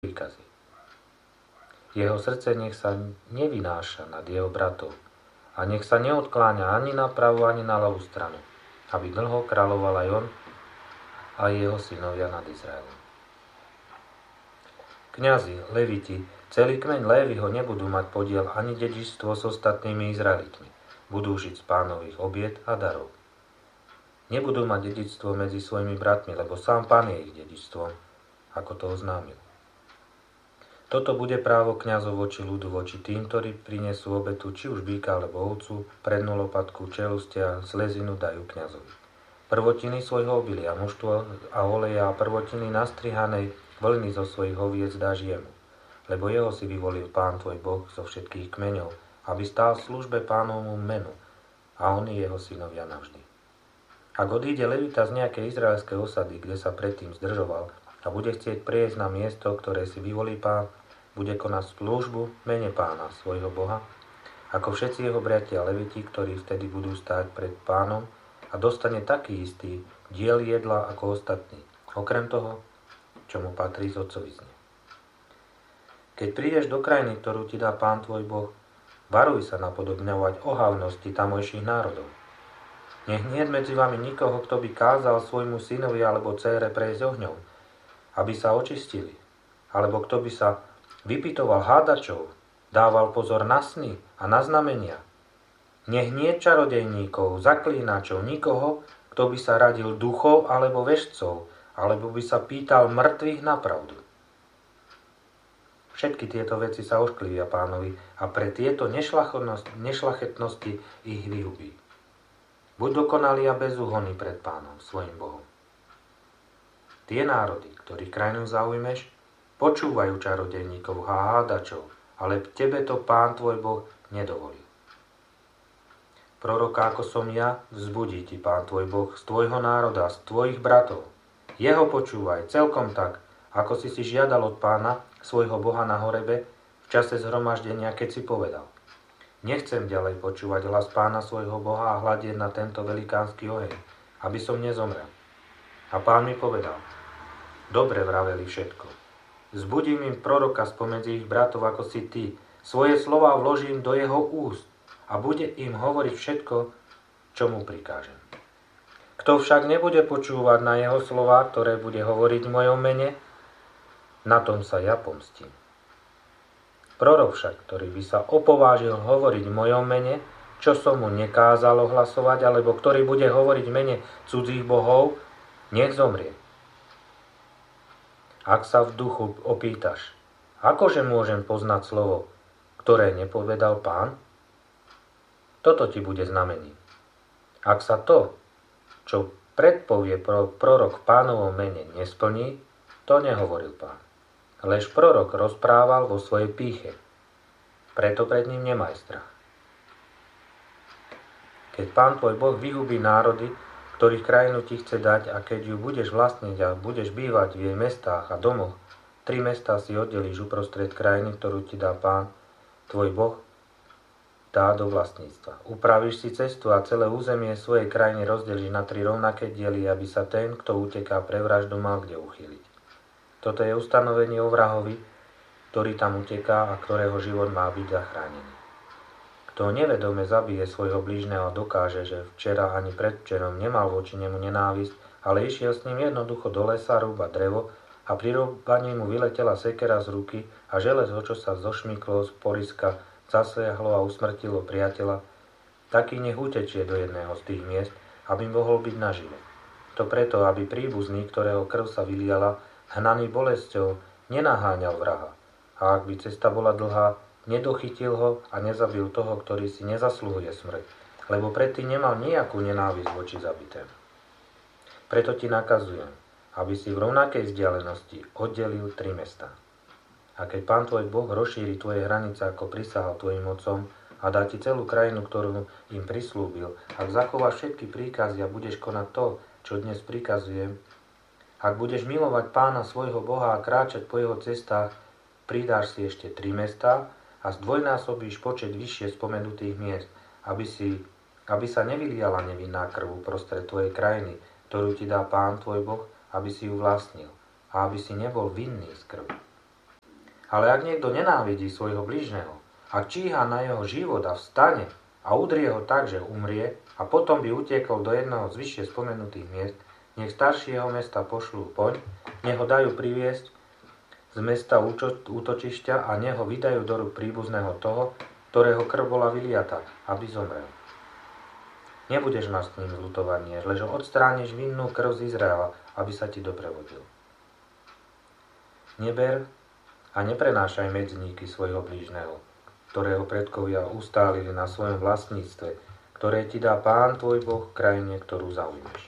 príkazy. Jeho srdce nech sa nevynáša nad jeho bratov a nech sa neodkláňa ani na pravú, ani na ľavú stranu, aby dlho kráľoval aj on a jeho synovia nad Izraelom. Kňazi, leviti, celý kmeň Léviho nebudú mať podiel ani dedičstvo s ostatnými Izraelitmi. Budú žiť z Pánových obiet a darov. Nebudú mať dedičstvo medzi svojimi bratmi, lebo sám Pán je ich dedičstvom, ako to oznámil. Toto bude právo kňazov voči ľudu, voči tým, ktorí prinesú obetu, či už býka alebo ovcu, prednú lopatku, čelustia, slezinu dajú kňazovi. Prvotiny svojho obilia, mužstvo a oleja a prvotiny nastrihanej vlny zo svojich oviec dáš jemu, lebo jeho si vyvolil Pán tvoj Boh zo všetkých kmeňov, aby stál v službe Pánovmu menu, a on i jeho synovia navždy. Ak odíde levita z nejakej izraelskej osady, kde sa predtým zdržoval, a bude chcieť prejsť na miesto, ktoré si vyvolí Pán, bude konať službu v mene Pána, svojho Boha, ako všetci jeho bratia leviti, ktorí vtedy budú stáť pred Pánom, a dostane taký istý diel jedla ako ostatní, okrem toho, čo mu patrí z otcovizne. Keď prídeš do krajiny, ktorú ti dá Pán tvoj Boh, varuj sa napodobňovať ohavnosti tamojších národov. Nech nie je medzi vami nikoho, kto by kázal svojmu synovi alebo dcére prejsť ohňom, aby sa očistili, alebo kto by sa vypytoval hádačov, dával pozor na sny a na znamenia. Nech nie čarodejníkov, zaklínačov, nikoho, kto by sa radil duchov alebo vešcov, alebo by sa pýtal mŕtvych na pravdu. Všetky tieto veci sa ošklivia Pánovi a pre tieto nešľachetnosti ich vyhubí. Buď dokonalí a bezúhonní pred Pánom, svojim Bohom. Tie národy, ktorých krajinu zaujmeš, počúvajú čarodejníkov a hádačov, ale tebe to Pán tvoj Boh nedovolil. Proroka ako som ja, vzbudí ti Pán tvoj Boh z tvojho národa, z tvojich bratov. Jeho počúvaj celkom tak, ako si žiadal od Pána, svojho Boha na horebe, v čase zhromaždenia, keď si povedal: Nechcem ďalej počúvať hlas Pána svojho Boha a hľadieť na tento velikánsky oheň, aby som nezomrel. A Pán mi povedal: Dobre vraveli všetko. Vzbudím im proroka spomedzi ich bratov ako si ty. Svoje slová vložím do jeho úst a bude im hovoriť všetko, čo mu prikážem. Kto však nebude počúvať na jeho slová, ktoré bude hovoriť v mojom mene, na tom sa ja pomstím. Prorok však, ktorý by sa opovážil hovoriť v mojom mene, čo som mu nekázal ohlasovať, alebo ktorý bude hovoriť v mene cudzích bohov, nech zomrie. Ak sa v duchu opýtaš, akože môžem poznať slovo, ktoré nepovedal Pán? Toto ti bude znamením. Ak sa to, čo predpovie prorok v Pánovom mene, nesplní, to nehovoril Pán. Lež prorok rozprával vo svojej pýche. Preto pred ním nemaj strach. Keď Pán tvoj Boh vyhubí národy, ktorých krajinu ti chce dať, a keď ju budeš vlastniť a budeš bývať v jej mestách a domoch, 3 mestá si oddelíš uprostred krajiny, ktorú ti dá Pán tvoj Boh, dá do vlastníctva. Upravíš si cestu a celé územie svojej krajiny rozdelíš na 3 rovnaké diely, aby sa ten, kto uteká pre vraždu, mal kde uchýliť. Toto je ustanovenie o vrahovi, ktorý tam uteká a ktorého život má byť zachránený. Kto nevedome zabije svojho blížneho a dokáže, že včera ani predvčerom nemal voči nemu nenávisť, ale išiel s ním jednoducho do lesa rúbať drevo a pri rúbaní mu vyletela sekera z ruky a železo, čo sa zošmyklo z poriska, zasiahlo a usmrtilo priateľa, taký nech utečie do jedného z tých miest, aby mohol byť nažive. To preto, aby príbuzný, ktorého krv sa vyliala, hnaný bolesťou, nenaháňal vraha. A ak by cesta bola dlhá, nedochytil ho a nezabil toho, ktorý si nezasluhuje smrť, lebo predtým nemal nejakú nenávisť voči zabitému. Preto ti nakazujem, aby si v rovnakej vzdialenosti oddelil 3 mestá. A keď Pán tvoj Boh rozšíri tvoje hranice, ako prisahal tvojim otcom, a dá ti celú krajinu, ktorú im prislúbil, ak zachováš všetky príkazy a budeš konať to, čo dnes prikazujem, ak budeš milovať Pána svojho Boha a kráčať po jeho cestách, pridáš si ešte 3 mestá a zdvojnásobíš počet vyššie spomenutých miest, aby sa nevyliala nevinná krv uprostred tvojej krajiny, ktorú ti dá Pán tvoj Boh, aby si ju vlastnil a aby si nebol vinný z krvi. Ale ak niekto nenávidí svojho blížneho, ak číha na jeho život a vstane a udrie ho tak, že umrie, a potom by utiekol do jedného z vyššie spomenutých miest, nech starší jeho mesta pošlú poň, nech ho dajú priviesť z mesta útočišťa a nech ho vydajú do rúk príbuzného toho, ktorého krv bola vyliata, aby zomrel. Nebudeš mať s ním zľutovanie, lež odstrániš vinnú krv z Izraela, aby sa ti dobre vodil. Neber a neprenášaj medzníky svojho blížneho, ktorého predkovia ustálili na svojom vlastníctve, ktoré ti dá Pán tvoj Boh v krajine, ktorú zaujmeš.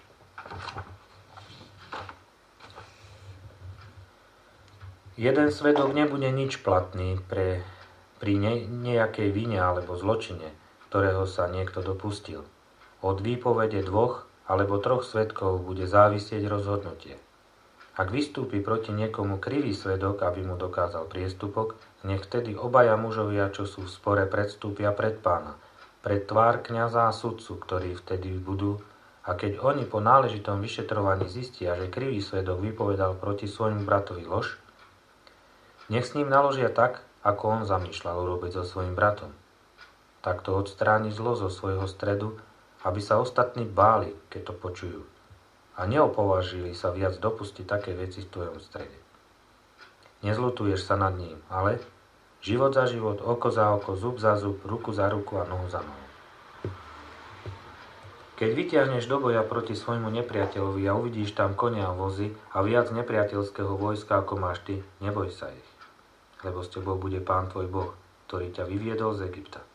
Jeden svedok nebude nič platný pri nejakej vine alebo zločine, ktorého sa niekto dopustil. Od výpovede 2 alebo 3 svedkov bude závisieť rozhodnutie. Ak vystúpi proti niekomu krivý svedok, aby mu dokázal priestupok, nech vtedy obaja mužovia, čo sú v spore, predstúpia pred Pána, pred tvár kňaza a sudcu, ktorí vtedy budú, a keď oni po náležitom vyšetrovaní zistia, že krivý svedok vypovedal proti svojmu bratovi lož, nech s ním naložia tak, ako on zamýšľal urobiť so svojím bratom. Takto odstráni zlo zo svojho stredu, aby sa ostatní báli, keď to počujú, a neopovažili sa viac dopustiť také veci v tvojom strede. Nezľutuješ sa nad ním, ale život za život, oko za oko, zub za zub, ruku za ruku a nohu za nohu. Keď vytiahneš do boja proti svojmu nepriateľovi a uvidíš tam konia a vozy a viac nepriateľského vojska ako máš ty, neboj sa ich, lebo s tebou bude Pán tvoj Boh, ktorý ťa vyviedol z Egypta.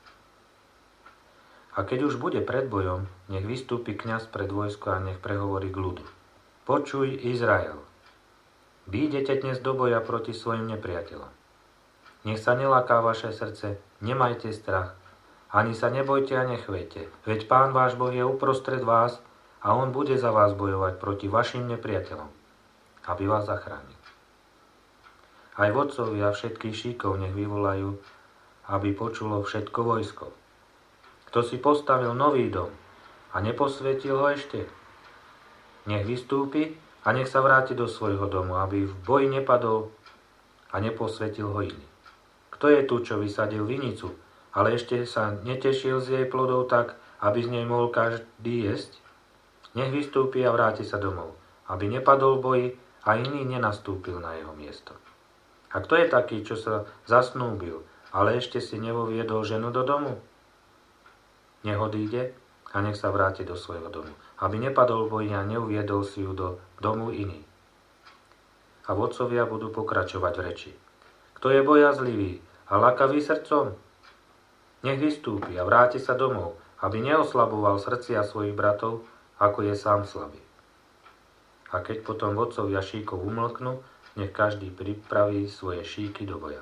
A keď už bude pred bojom, nech vystúpi kňaz pred vojsko a nech prehovorí k ľudu. Počuj, Izrael, výjdete dnes do boja proti svojim nepriateľom. Nech sa neláká vaše srdce, nemajte strach, ani sa nebojte a nechvejte, veď Pán váš Boh je uprostred vás a on bude za vás bojovať proti vašim nepriateľom, aby vás zachránil. Aj vodcovia všetkých šíkov nech vyvolajú, aby počulo všetko vojsko. Kto si postavil nový dom a neposvetil ho ešte, nech vystúpi a nech sa vráti do svojho domu, aby v boji nepadol a neposvetil ho iný. Kto je tu, čo vysadil vinicu, ale ešte sa netešil z jej plodov tak, aby z nej mohol každý jesť? Nech vystúpi a vráti sa domov, aby nepadol v boji a iný nenastúpil na jeho miesto. A kto je taký, čo sa zasnúbil, ale ešte si nevoviedol ženu do domu? Nech odíde a nech sa vráti do svojho domu, aby nepadol v boji a neuviedol si ju do domu iný. A vodcovia budú pokračovať v reči. Kto je bojazlivý a lakavý srdcom? Nech vystúpi a vráti sa domov, aby neoslaboval srdcia svojich bratov, ako je sám slabý. A keď potom vodcovia šíkov umlknú, nech každý pripraví svoje šíky do boja.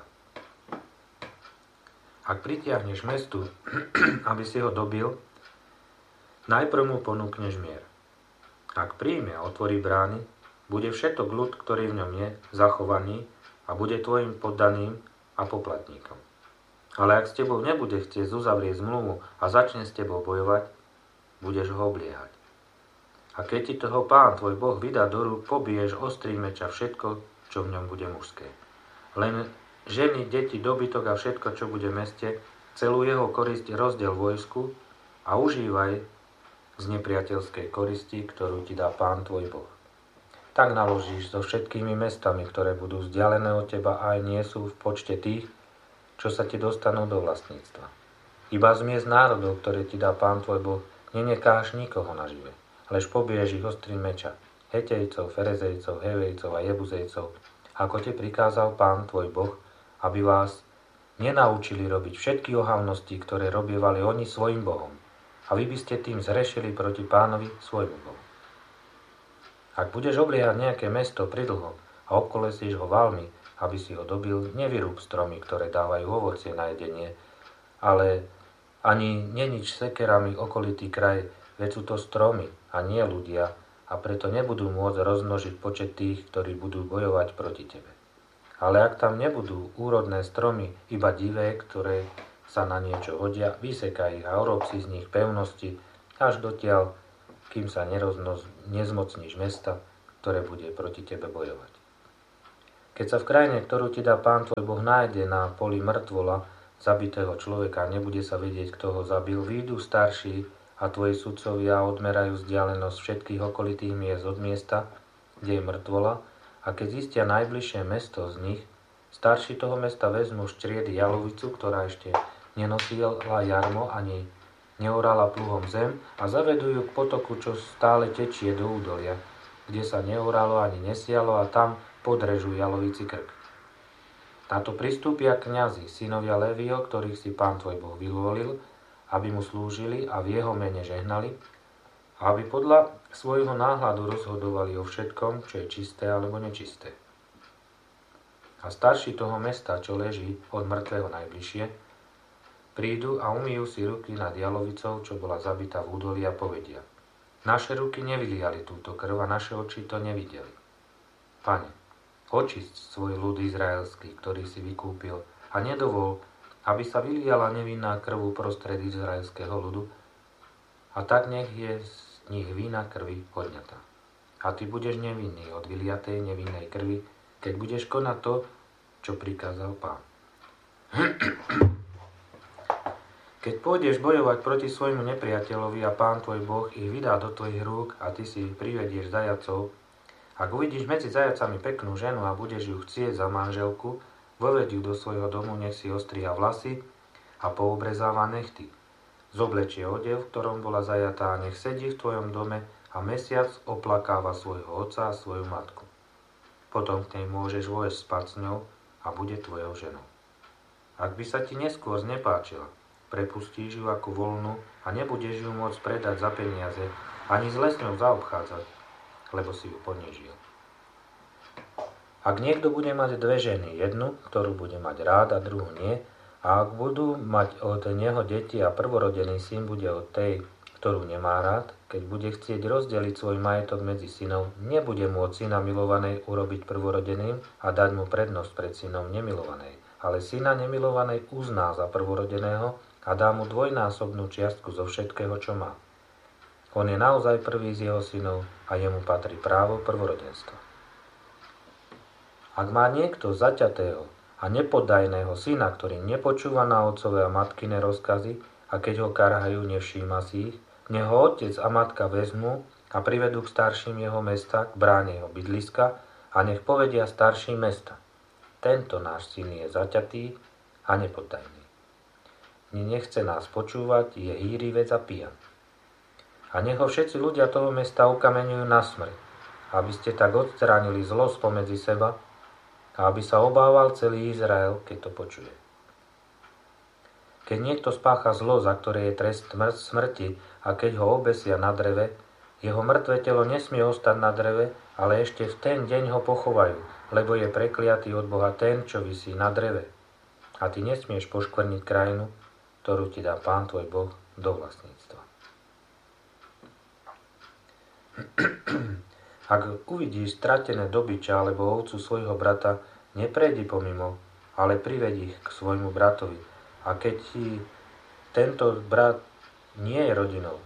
Ak pritiahneš mestu, aby si ho dobil, najprv mu ponúkneš mier. Ak príjme a otvorí brány, bude všetok ľud, ktorý v ňom je, zachovaný a bude tvojim poddaným a poplatníkom. Ale ak s tebou nebude chcieť uzavrieť zmluvu a začne s tebou bojovať, budeš ho obliehať. A keď ti toho Pán tvoj Boh vydá do rúk, pobiješ ostrým meča všetko, čo v ňom bude mužské. Len ženy, deti, dobytok a všetko, čo bude v meste, celú jeho korisť rozdiel vojsku a užívaj z nepriateľskej koristi, ktorú ti dá Pán tvoj Boh. Tak naložíš so všetkými mestami, ktoré budú vzdialené od teba a aj nie sú v počte tých, čo sa ti dostanú do vlastníctva. Iba z miest národov, ktoré ti dá Pán tvoj Boh, nenecháš nikoho nažive, lež pobiješ ich ostrým meča, Hetejcov, Ferezejcov, Hevejcov a Jebuzejcov, ako ti prikázal Pán tvoj Boh, aby vás nenaučili robiť všetky ohavnosti, ktoré robievali oni svojim Bohom. A vy by ste tým zrešili proti Pánovi svojmu Bohu. Ak budeš obliehať nejaké mesto pridlho a obkolesíš ho valmi, aby si ho dobil, nevyrúb stromy, ktoré dávajú ovocie na jedenie, ale ani nenič sekerami okolitý kraj, veď sú to stromy a nie ľudia, a preto nebudú môcť rozmnožiť počet tých, ktorí budú bojovať proti tebe. Ale ak tam nebudú úrodné stromy, iba divé, ktoré sa na niečo hodia, vysekaj ich a urob si z nich pevnosti, až dotiaľ, kým sa nezmocníš mesta, ktoré bude proti tebe bojovať. Keď sa v krajine, ktorú ti dá Pán tvoj Boh, nájde na poli mŕtvola zabitého človeka, nebude sa vedieť, kto ho zabil, výjdu starší a tvoji sudcovia odmerajú vzdialenosť všetkých okolitých miest od miesta, kde je mŕtvola, a keď zistia najbližšie mesto z nich, starší toho mesta vezmu z čriedy jalovicu, ktorá ešte nenosila jarmo ani neorala pluhom zem, a zavedú ju k potoku, čo stále tečie do údolia, kde sa neoralo ani nesialo, a tam podrežú jalovici krk. Na to pristúpia kňazi, synovia Lévio, ktorých si Pán tvoj Boh vyvolil, aby mu slúžili a v jeho mene žehnali, a aby podľa svojho náhľadu rozhodovali o všetkom, čo je čisté alebo nečisté. A starší toho mesta, čo leží od mŕtvého najbližšie, prídu a umýjú si ruky nad jalovicou, čo bola zabitá v údolí, a povedia: naše ruky nevyliali túto krv a naše oči to nevideli. Pane, očisť svoj ľud izraelský, ktorý si vykúpil, a nedovol, aby sa vyliala nevinná krv uprostred izraelského ľudu, a tak nech je z nich vína krvi odňatá. A ty budeš nevinný od vyliatej nevinnej krvi, keď budeš konať to, čo prikázal Pán. Keď pôjdeš bojovať proti svojmu nepriateľovi a Pán tvoj Boh ich vydá do tvojich rúk a ty si privedieš zajacov, ak uvidíš medzi zajacami peknú ženu a budeš ju chcieť za manželku, voveď ju do svojho domu, nech si ostriha vlasy a poobrezáva nechty. Zoblečie odev, v ktorom bola zajatá, a nech sedí v tvojom dome a mesiac oplakáva svojho otca a svoju matku. Potom k nej môžeš vojsť spať s ňou a bude tvojou ženou. Ak by sa ti neskôr znepáčila, prepustíš ju ako voľnú a nebudeš ju môcť predať za peniaze, ani zle s ňou zaobchádzať, lebo si ju ponížil. Ak niekto bude mať dve ženy, jednu, ktorú bude mať rád, a druhú nie, a ak budú mať od neho deti a prvorodený syn bude od tej, ktorú nemá rád, keď bude chcieť rozdeliť svoj majetok medzi synov, nebude môcť syna milovanej urobiť prvorodeným a dať mu prednosť pred synom nemilovanej, ale syna nemilovanej uzná za prvorodeného a dá mu dvojnásobnú čiastku zo všetkého, čo má. On je naozaj prvý z jeho synov a jemu patrí právo prvorodenstva. Ak má niekto zaťatého a nepodajného syna, ktorý nepočúva na otcové a matkine rozkazy, a keď ho karhajú, nevšíma si ich, nech ho otec a matka vezmú a privedú k starším jeho mesta, k bráne jeho bydliska, a nech povedia starším mesta: tento náš syn je zaťatý a nepoddajný. Nechce nás počúvať, je hýrivec a pijan. A nech ho všetci ľudia toho mesta ukameňujú na smrť, aby ste tak odstránili zlo spomedzi seba a aby sa obával celý Izrael, keď to počuje. Keď niekto spácha zlo, za ktoré je trest smrti, a keď ho obesia na dreve, jeho mŕtve telo nesmie ostať na dreve, ale ešte v ten deň ho pochovajú, lebo je prekliatý od Boha ten, čo visí na dreve. A ty nesmieš poškvrniť krajinu, ktorú ti dá Pán tvoj Boh do vlastníctva. Ak uvidíš stratené dobyča alebo ovcu svojho brata, neprejdi pomimo, ale privedí ich k svojmu bratovi. A keď ti tento brat nie je rodinou,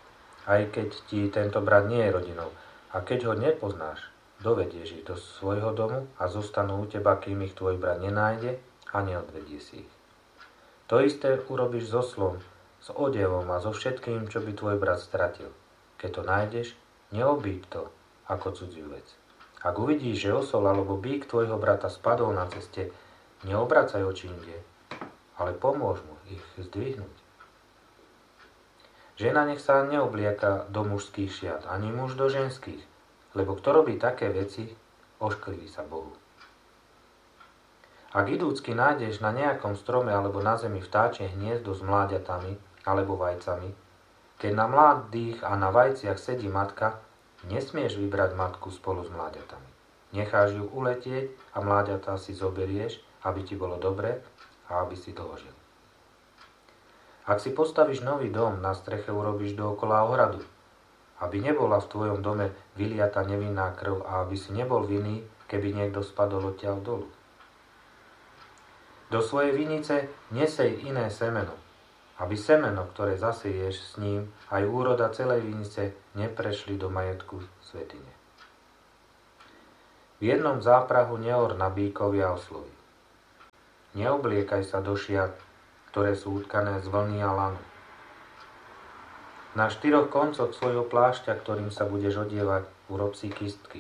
a keď ho nepoznáš, dovedieš ich do svojho domu a zostanú u teba, kým ich tvoj brat nenájde a neodvedie si ich. To isté urobíš so oslom, s odevom a so všetkým, čo by tvoj brat stratil. Keď to nájdeš, neobíď to ako cudziu vec. Ak uvidíš, že osol alebo bík tvojho brata spadol na ceste, neobracaj oči inde, ale pomôž mu ich zdvihnúť. Žena nech sa neoblieka do mužských šiat, ani muž do ženských, lebo kto robí také veci, oškliví sa Bohu. Ak idúcky nájdeš na nejakom strome alebo na zemi vtáčie hniezdo s mláďatami alebo vajcami, keď na mladých a na vajciach sedí matka, nesmieš vybrať matku spolu s mláďatami. Necháš ju uletieť a mláďatá si zoberieš, aby ti bolo dobre a aby si dožil. Ak si postavíš nový dom, na streche urobíš dookola ohradu, aby nebola v tvojom dome vyliata nevinná krv a aby si nebol vinný, keby niekto spadol odtiaľ dolu. Do svojej vinice nesej iné semeno, aby semeno, ktoré zaseješ s ním, aj úroda celej vinice neprešli do majetku svätyne. V jednom záprahu neor na bíkovi a oslovi. Neobliekaj sa do šiat, ktoré sú utkané z vlny a lanu. Na 4 koncoch svojho plášťa, ktorým sa budeš odievať, urob si kistky.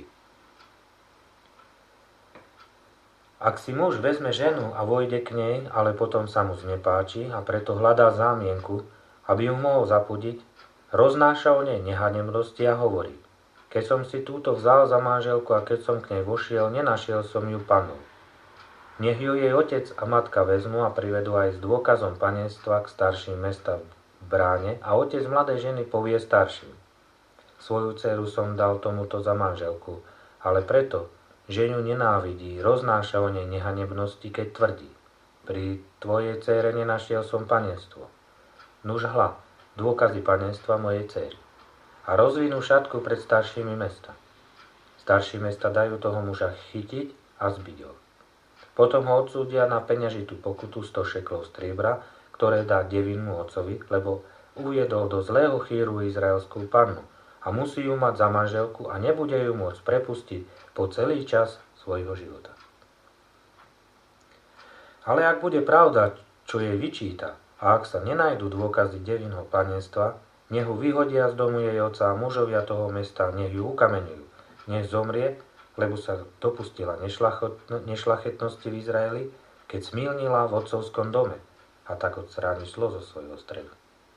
Ak si muž vezme ženu a vojde k nej, ale potom sa mu znepáči a preto hľadá zámienku, aby ju mohol zapudiť, roznáša o nej nehanebnosti a hovorí: keď som si túto vzal za manželku a keď som k nej vošiel, nenašiel som ju pannou. Nech ju jej otec a matka vezmu a privedú aj s dôkazom panenstva k starším mesta v bráne a otec mladej ženy povie starším: svoju dceru som dal tomuto za manželku, ale preto, že ju nenávidí, roznáša o nej nehanebnosti, keď tvrdí: pri tvojej dcére nenašiel som panenstvo. Nuž hľa, dôkazy panenstva mojej dcéry. A rozvinú šatku pred staršími mesta. Starší mesta dajú toho muža chytiť a zbiť ho. Potom ho odsúdia na peňažitú pokutu 100 šeklov striebra, ktoré dá devinnú otcovi, lebo uviedol do zlého chýru izraelskú pannu a musí ju mať za manželku a nebude ju môcť prepustiť po celý čas svojho života. Ale ak bude pravda, čo jej vyčíta, a ak sa nenajdu dôkazy devinného panenstva, nech ju vyhodia z domu jej otca a mužovia toho mesta, nech ju ukameňujú, nech zomrie, lebo sa dopustila nešlachetnosti v Izraeli, keď smilnila v otcovskom dome a tak odstráni zlo zo svojho stredu.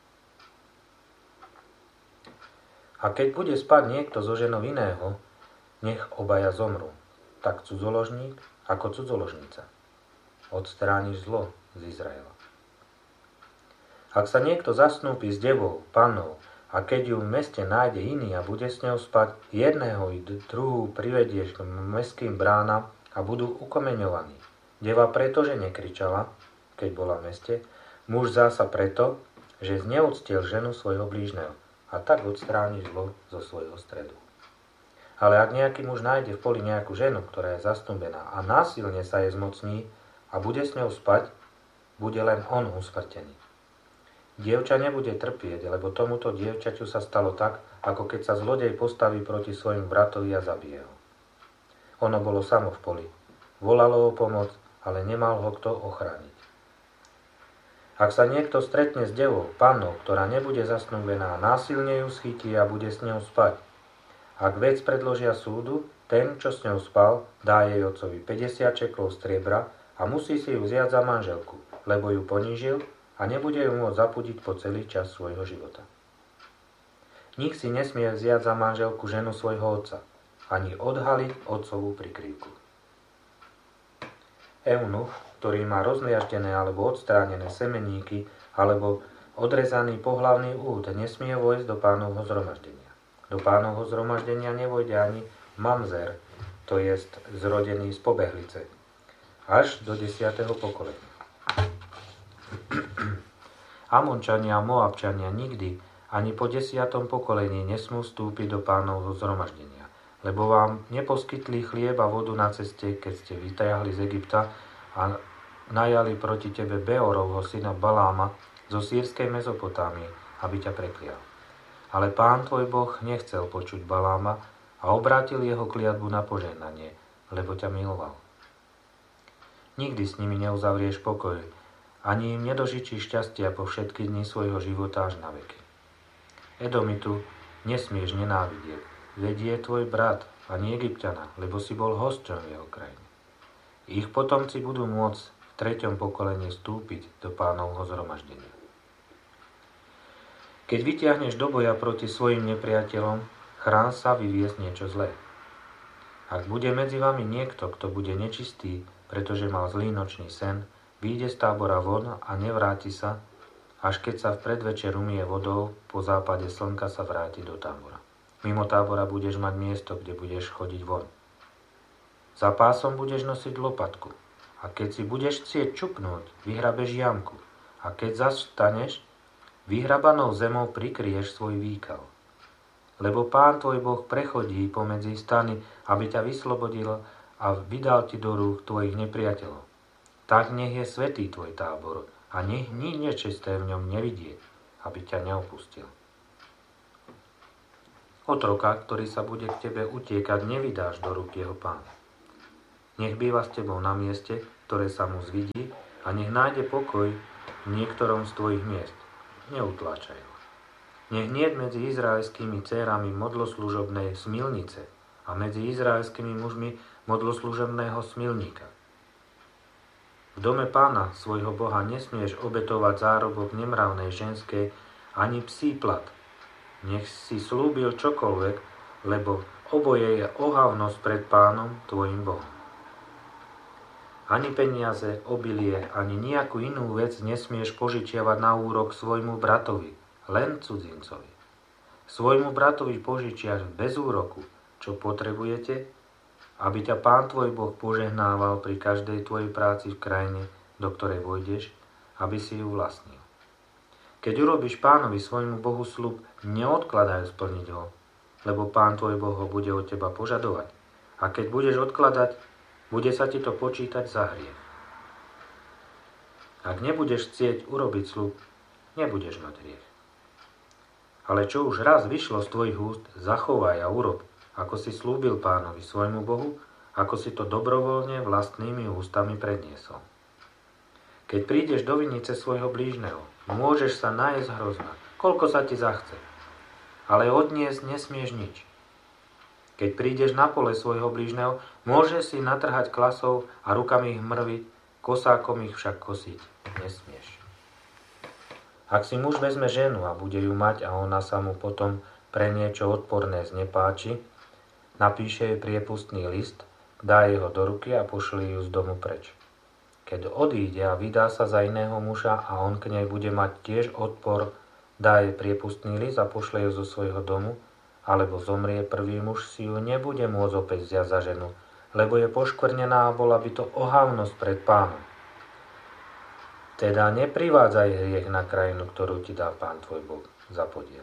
A keď bude spať niekto so ženou iného, nech obaja zomrú, tak cudzoložník ako cudzoložnica. Odstrániš zlo z Izraela. Ak sa niekto zasnúpi s devou, pannou, a keď ju v meste nájde iný a bude s ňou spať, jedného i druhú privedieš k mestským bránam a budú ukomeňovaní. Deva preto, že nekričala, keď bola v meste, muž zasa preto, že zneúctil ženu svojho blížneho, a tak odstrániš zlo zo svojho stredu. Ale ak nejaký muž nájde v poli nejakú ženu, ktorá je zasnúbená a násilne sa jej zmocní a bude s ňou spať, bude len on usmrtený. Dievča nebude trpieť, lebo tomuto dievčaťu sa stalo tak, ako keď sa zlodej postaví proti svojim bratovi a zabije ho. Ono bolo samo v poli. Volalo o pomoc, ale nemal ho kto ochrániť. Ak sa niekto stretne s devou, pannou, ktorá nebude zasnúbená, násilne ju schytí a bude s ňou spať. Ak vec predložia súdu, ten, čo s ňou spal, dá jej otcovi 50 šeklov striebra a musí si ju vziať za manželku, lebo ju ponížil a nebude ju môcť zapudiť po celý čas svojho života. Nik si nesmie vziať za manželku ženu svojho otca, ani odhaliť otcovú prikrývku. Eunuch, ktorý má rozliaždené alebo odstránené semeníky alebo odrezaný pohlavný úd, nesmie vojsť do Pánovho zhromaždenia. Do Pánovho zhromaždenia nevojde ani mamzer, to jest zrodený z pobehlice, až do 10. pokolenia. Amončania a Moabčania nikdy ani po 10. pokolení nesmú vstúpiť do Pánovho zhromaždenia, lebo vám neposkytli chlieb a vodu na ceste, keď ste vytajahli z Egypta a najali proti tebe Beorovho syna Baláma zo sýrskej Mezopotámie, aby ťa preklial. Ale Pán tvoj Boh nechcel počuť Baláma a obrátil jeho kliatbu na požehnanie, lebo ťa miloval. Nikdy s nimi neuzavrieš pokoj, ani im nedožičíš šťastia po všetky dni svojho života až na veky. Edomitu nesmieš nenávidieť, veď je tvoj brat, ani Egypťana, lebo si bol hosťom v jeho krajine. Ich potomci budú môcť v 3. pokolení vstúpiť do Pánovho zhromaždenia. Keď vytiahneš do boja proti svojim nepriateľom, chrán sa vyviesť niečo zlé. Ak bude medzi vami niekto, kto bude nečistý, pretože mal zlý nočný sen, vyjde z tábora von a nevráti sa, až keď sa v predvečer umie vodou, po západe slnka sa vráti do tábora. Mimo tábora budeš mať miesto, kde budeš chodiť von. Za pásom budeš nosiť lopatku a keď si budeš chcieť čupnúť, vyhrabeš jamku a keď zastaneš, vyhrabanou zemou prikryješ svoj výkal. Lebo Pán tvoj Boh prechodí pomedzi stany, aby ťa vyslobodil a vydal ti do rúk tvojich nepriateľov. Tak nech je svätý tvoj tábor a nech nič nečisté v ňom nevidie, aby ťa neopustil. Otroka, ktorý sa bude k tebe utiekať, nevydáš do rúk jeho pána. Nech býva s tebou na mieste, ktoré sa mu zvidí, a nech nájde pokoj v niektorom z tvojich miest. Neutláčaj ho. Nech niet medzi izraelskými dcérami modloslužobnej smilnice a medzi izraelskými mužmi modloslužobného smilníka. V dome Pána, svojho Boha, nesmieš obetovať zárobok nemravnej ženskej ani psí plat. Nech si slúbil čokoľvek, lebo oboje je ohavnosť pred Pánom, tvojim Bohom. Ani peniaze, obilie, ani nejakú inú vec nesmieš požičiavať na úrok svojmu bratovi, len cudzincovi. Svojmu bratovi požičiaš bez úroku, čo potrebujete, aby ťa Pán tvoj Boh požehnával pri každej tvojej práci v krajine, do ktorej vojdeš, aby si ju vlastnil. Keď urobíš Pánovi svojmu Bohu sľub, neodkladaj splniť ho, lebo Pán tvoj Boh ho bude od teba požadovať. A keď budeš odkladať, bude sa ti to počítať za hriech. Ak nebudeš chcieť urobiť sľub, nebudeš mať hriech. Ale čo už raz vyšlo z tvojich úst, zachovaj a urob, ako si slúbil Pánovi svojmu Bohu, ako si to dobrovoľne vlastnými ústami predniesol. Keď prídeš do vinice svojho blížneho, môžeš sa nájsť hrozna, koľko sa ti zachce, ale odniesť nesmieš nič. Keď prídeš na pole svojho blížneho, môžeš si natrhať klasov a rukami ich mrviť, kosákom ich však kosiť nesmieš. Ak si muž vezme ženu a bude ju mať a ona sa mu potom pre niečo odporné znepáči, napíše jej priepustný list, dá jej ho do ruky a pošli ju z domu preč. Keď odíde a vydá sa za iného muža a on k nej bude mať tiež odpor, dá jej priepustný list a pošle ju zo svojho domu, alebo zomrie prvý muž, si ju nebude môcť opäť vziať za ženu, lebo je poškvrnená a bola by to ohavnosť pred Pánom. Teda neprivádzaj hriech na krajinu, ktorú ti dá Pán tvoj Boh za podiel.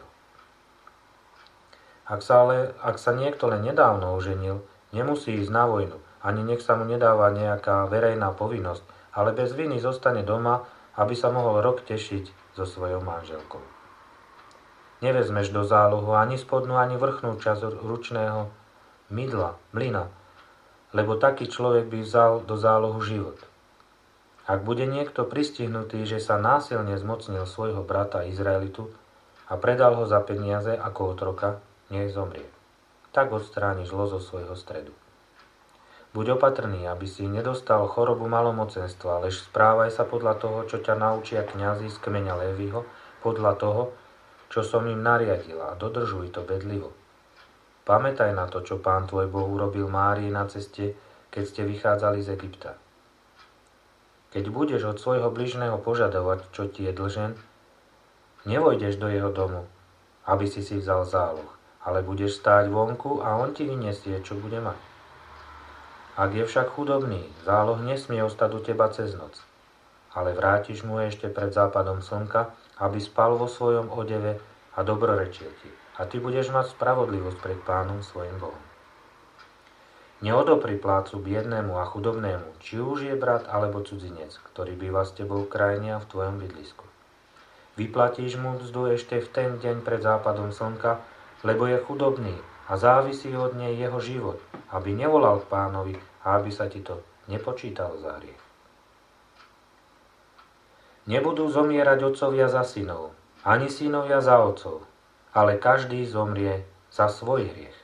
Ak sa niekto len nedávno oženil, nemusí ísť na vojnu, ani nech sa mu nedáva nejaká verejná povinnosť, ale bez viny zostane doma, aby sa mohol rok tešiť so svojou manželkou. Nevezmeš do zálohu ani spodnú, ani vrchnú časť ručného mlyna, lebo taký človek by vzal do zálohu život. Ak bude niekto pristihnutý, že sa násilne zmocnil svojho brata Izraelitu a predal ho za peniaze ako otroka, nech zomrie. Tak odstráni zlo zo svojho stredu. Buď opatrný, aby si nedostal chorobu malomocenstva, lež správaj sa podľa toho, čo ťa naučia kňazi z kmeňa Léviho, podľa toho, čo som im nariadil, a dodržuj to bedlivo. Pamätaj na to, čo Pán tvoj Boh urobil Márii na ceste, keď ste vychádzali z Egypta. Keď budeš od svojho bližného požadovať, čo ti je dlžen, nevojdeš do jeho domu, aby si vzal záloh, ale budeš stáť vonku a on ti vyniesie, čo bude mať. Ak je však chudobný, záloh nesmie ostať u teba cez noc, ale vrátiš mu ešte pred západom slnka, aby spal vo svojom odeve a dobrorečil ti. A ty budeš mať spravodlivosť pred Pánom svojim Bohom. Neodopri plácu biednému a chudobnému, či už je brat alebo cudzinec, ktorý býva s tebou v krajine a v tvojom bydlisku. Vyplatíš mu mzdu ešte v ten deň pred západom slnka, lebo je chudobný a závisí od nej jeho život, aby nevolal k Pánovi a aby sa ti to nepočítalo za hriech. Nebudú zomierať otcovia za synov, ani synovia za otcov, ale každý zomrie za svoj hriech.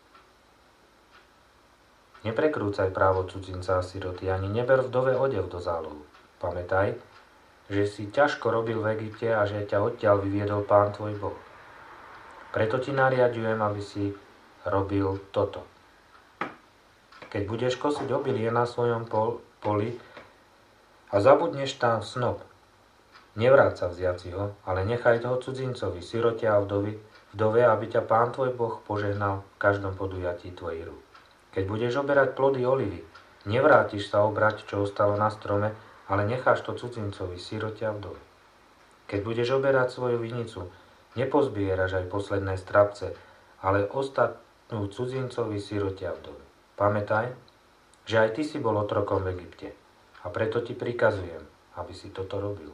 Neprekrúcaj právo cudzinca a siroty, ani neber vdove odev do zálohu. Pamätaj, že si ťažko robil v Egypte a že ťa odtiaľ vyviedol Pán tvoj Boh. Preto ti nariadujem, aby si robil toto. Keď budeš kosiť obilie na svojom poli a zabudneš tam snop, nevráť sa vziať si ho, ale nechaj toho cudzincovi, sirote a vdove, aby ťa Pán tvoj Boh požehnal v každom podujatí tvojich rúk. Keď budeš oberať plody olivy, nevrátiš sa obrať, čo ostalo na strome, ale necháš to cudzincovi, sirote a vdove. Keď budeš oberať svoju vinicu, nepozbieraš aj posledné strapce, ale ostatnú cudzincovi, sirote a vdove. Pamätaj, že aj ty si bol otrokom v Egypte a preto ti prikazujem, aby si toto robil.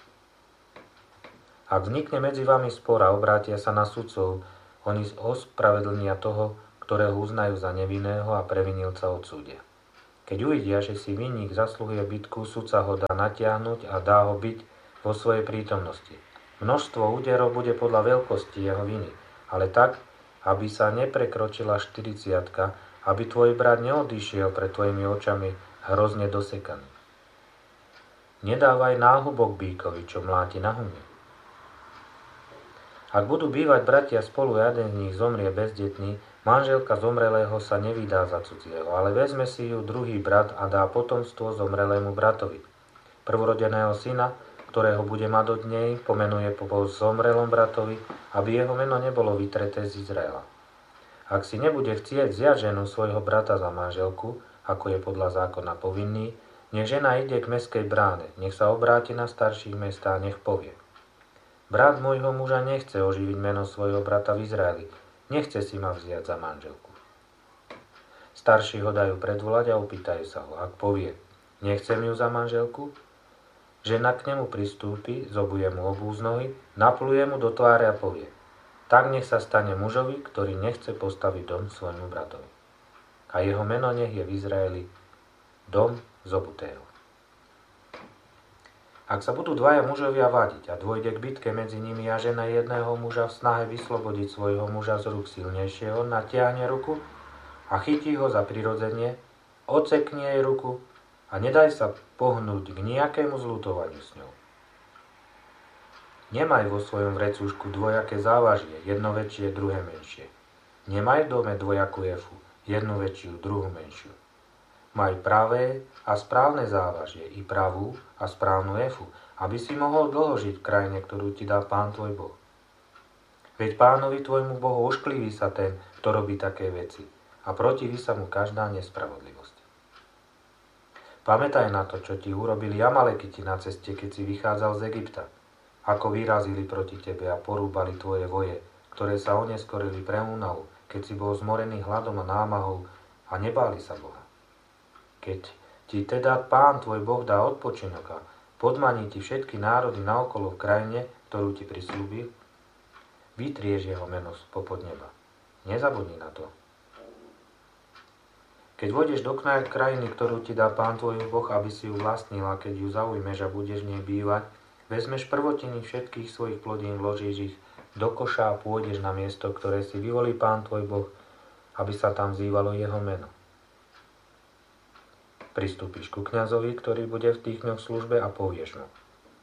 Ak vznikne medzi vami spor a obrátia sa na sudcov, oni ospravedlnia toho, ktorého uznajú za nevinného a previnilca odsúdia. Keď uvidia, že si vinník zasluhuje bitku, sudca ho dá natiahnuť a dá ho byť vo svojej prítomnosti. Množstvo úderov bude podľa veľkosti jeho viny, ale tak, aby sa neprekročila 40, aby tvoj brat neodišiel pred tvojimi očami hrozne dosekaný. Nedávaj náhubok bíkovi, čo mláti na humie. Ak budú bývať bratia spolu a jeden z nich zomrie bezdetný, manželka zomrelého sa nevydá za cudzieho, ale vezme si ju druhý brat a dá potomstvo zomrelému bratovi. Prvorodeného syna, ktorého bude mať od nej, pomenuje po zomrelom bratovi, aby jeho meno nebolo vytreté z Izraela. Ak si nebude chcieť vziať ženu svojho brata za manželku, ako je podľa zákona povinný, nech žena ide k mestskej bráne, nech sa obráti na starších mestá, nech povie: Brat môjho muža nechce oživiť meno svojho brata v Izraeli, nechce si ma vziať za manželku. Starší ho dajú predvolať a opýtajú sa ho. Ak povie: Nechcem ju za manželku, žena k nemu pristúpi, zobuje mu obú z nohy, napluje mu do tváre a povie: Tak nech sa stane mužovi, ktorý nechce postaviť dom svojmu bratovi. A jeho meno nech je v Izraeli dom zobutého. Ak sa budú dvaja mužovia vadiť a dôjde k bitke medzi nimi a žena jedného muža v snahe vyslobodiť svojho muža z rúk silnejšieho, natiahne ruku a chytí ho za prirodzenie, odsekni jej ruku a nedaj sa pohnúť k nejakému zľutovaniu s ňou. Nemaj vo svojom vrecúšku dvojaké závažie, jedno väčšie, druhé menšie. Nemaj v dome dvojakú efu, jednu väčšiu, druhú menšiu. Maj pravé a správne závažie i pravú a správnu efu, aby si mohol dlho žiť v krajine, ktorú ti dá Pán tvoj Boh. Veď Pánovi tvojmu Bohu ošklíví sa ten, kto robí také veci, a protiví sa mu každá nespravodlivosť. Pamätaj na to, čo ti urobili Amalekiti na ceste, keď si vychádzal z Egypta, ako vyrazili proti tebe a porúbali tvoje voje, ktoré sa oneskorili pre únavu, keď si bol zmorený hladom a námahou a nebáli sa Boha. Keď ti teda Pán tvoj Boh dá odpočinok a podmaní ti všetky národy naokolo v krajine, ktorú ti prisľúbil, vytrieš jeho meno spopod neba. Nezabudni na to. Keď vôjdeš do krajiny, ktorú ti dá Pán tvoj Boh, aby si ju vlastnil, a keď ju zaujmeš a budeš v nej bývať, vezmeš prvotiny všetkých svojich plodín, vložíš ich do koša a pôjdeš na miesto, ktoré si vyvolí Pán tvoj Boh, aby sa tam vzývalo jeho meno. Pristúpiš ku kňazovi, ktorý bude v tých dňoch v službe, a povieš mu: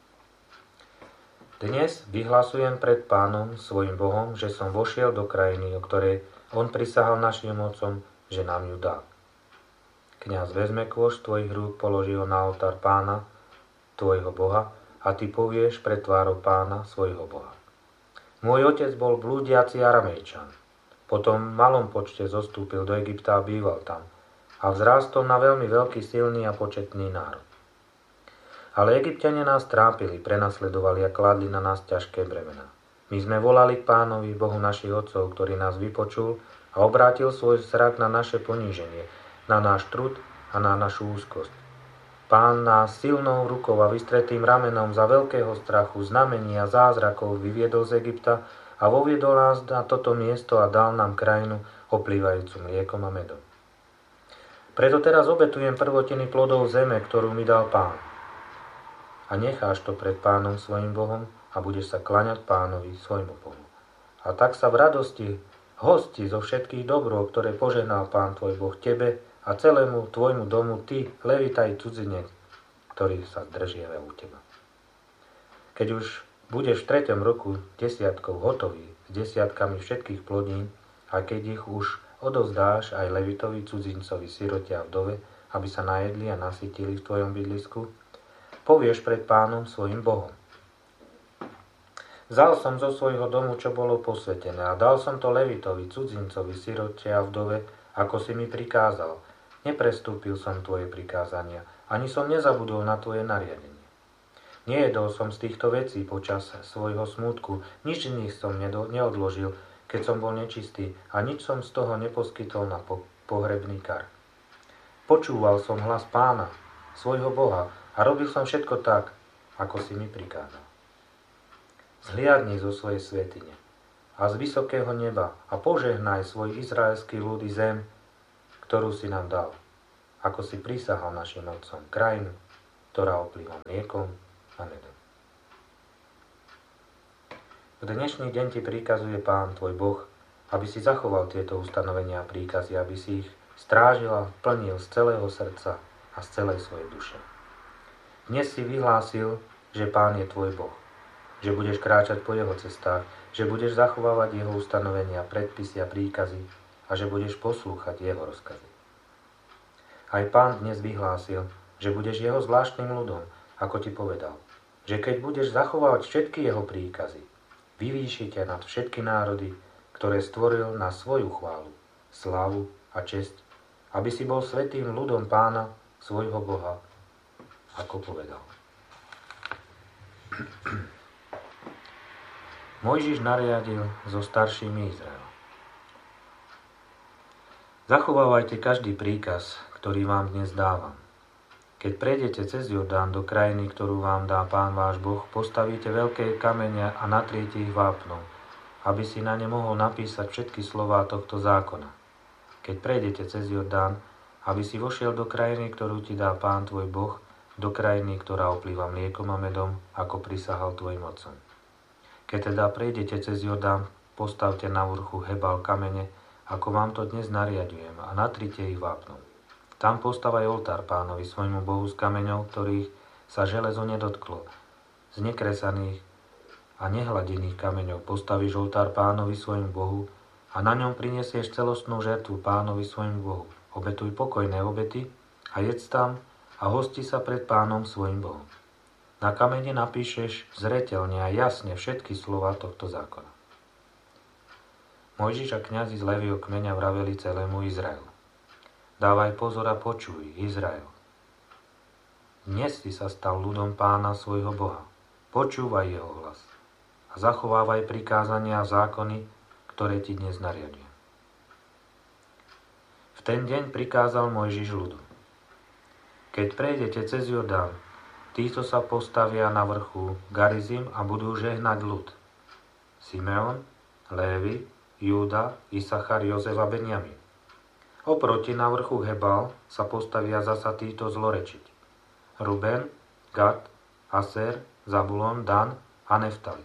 Dnes vyhlasujem pred Pánom, svojim Bohom, že som vošiel do krajiny, o ktorej on prisahal našim otcom, že nám ju dá. Kňaz vezme kôš z tvojich rúk, položí ho na oltár Pána, tvojho Boha, a ty povieš pred tvárou Pána, svojho Boha: Môj otec bol blúdiaci Aramejčan. Potom v malom počte zostúpil do Egypta a býval tam. A vzrástol na veľmi veľký, silný a početný národ. Ale Egypťania nás trápili, prenasledovali a kladli na nás ťažké bremená. My sme volali k Pánovi, Bohu našich otcov, ktorý nás vypočul a obrátil svoj zrak na naše poníženie, na náš trud a na našu úzkosť. Pán nás silnou rukou a vystretým ramenom za veľkého strachu, znamení a zázrakov vyviedol z Egypta a voviedol nás na toto miesto a dal nám krajinu oplývajúcu mliekom a medom. Preto teraz obetujem prvotiny plodov zeme, ktorú mi dal Pán. A necháš to pred Pánom svojim Bohom a budeš sa klaňať Pánovi svojmu Bohu. A tak sa v radosti hosti zo všetkých dobrov, ktoré požehnal Pán tvoj Boh tebe a celému tvojmu domu, ty, Levitaj, cudzinec, ktorý sa zdržiava u teba. Keď už budeš v 3. roku desiatkov hotový s desiatkami všetkých plodín, a keď ich už odovzdáš aj Levitovi, cudzincovi, sirote a vdove, aby sa najedli a nasytili v tvojom bydlisku, povieš pred Pánom svojim Bohom: Vzal som zo svojho domu, čo bolo posvetené, a dal som to Levitovi, cudzincovi, sirote a vdove, ako si mi prikázal. Neprestúpil som tvoje prikázania, ani som nezabudol na tvoje nariadenie. Nejedol som z týchto vecí počas svojho smútku, nič z nich som neodložil, keď som bol nečistý, a nič som z toho neposkytol na pohrebný kar. Počúval som hlas Pána, svojho Boha, a robil som všetko tak, ako si mi prikázal. Zhliadni zo svojej svätyne a z vysokého neba a požehnaj svoj izraelský ľud i zem, ktorú si nám dal. ako si prisahal našim otcom, krajinu, ktorá oplýva mliekom a medom. V dnešný deň ti prikazuje Pán tvoj Boh, aby si zachoval tieto ustanovenia a príkazy, aby si ich strážil a plnil z celého srdca a z celej svojej duše. Dnes si vyhlásil, že Pán je tvoj Boh, že budeš kráčať po jeho cestách, že budeš zachovávať jeho ustanovenia, predpisy a príkazy a že budeš poslúchať jeho rozkazy. Aj Pán dnes vyhlásil, že budeš jeho zvláštnym ľudom, ako ti povedal, že keď budeš zachovávať všetky jeho príkazy, vyvýši ťa nad všetky národy, ktoré stvoril na svoju chválu, slávu a česť, aby si bol svätým ľudom Pána, svojho Boha, ako povedal. Mojžiš nariadil so staršími Izraela. Zachovávajte každý príkaz, ktorý vám dnes dávam. Keď prejdete cez Jordán do krajiny, ktorú vám dá Pán váš Boh, postavíte veľké kamene a natriete ich vápnom, aby si na ne mohol napísať všetky slová tohto zákona. Keď prejdete cez Jordán, aby si vošiel do krajiny, ktorú ti dá Pán tvoj Boh, do krajiny, ktorá oplýva mliekom a medom, ako prisahal tvojim otcom. Keď teda prejdete cez Jordán, postavte na vrchu Hebal kamene, ako vám to dnes nariadujem, a natrite ich vápnom. Tam postavaj oltár Pánovi svojmu Bohu z kameňov, ktorých sa železo nedotklo. Z nekresaných a nehladených kameňov postavíš oltár Pánovi svojmu Bohu a na ňom prinesieš celostnú žertvu Pánovi svojmu Bohu. Obetuj pokojné obety a jedz tam a hosti sa pred Pánom svojim Bohom. Na kamene napíšeš zreteľne a jasne všetky slová tohto zákona. Mojžiš a kňazi z Levího kmeňa vraveli celému Izraelu. Dávaj pozor a počuj, Izrael. Dnes si sa stal ľudom Pána svojho Boha. Počúvaj jeho hlas a zachovávaj prikázania a zákony, ktoré ti dnes nariadujem. V ten deň prikázal Mojžiš ľudu. Keď prejdete cez Jordán, títo sa postavia na vrchu Garizim a budú žehnať ľud. Simeon, Lévi, Júda, Isachar, Jozef a Benjamin. Oproti na vrchu Hebal sa postavia zasa títo zlorečiť. Ruben, Gad, Aser, Zabulon, Dan a Neftali.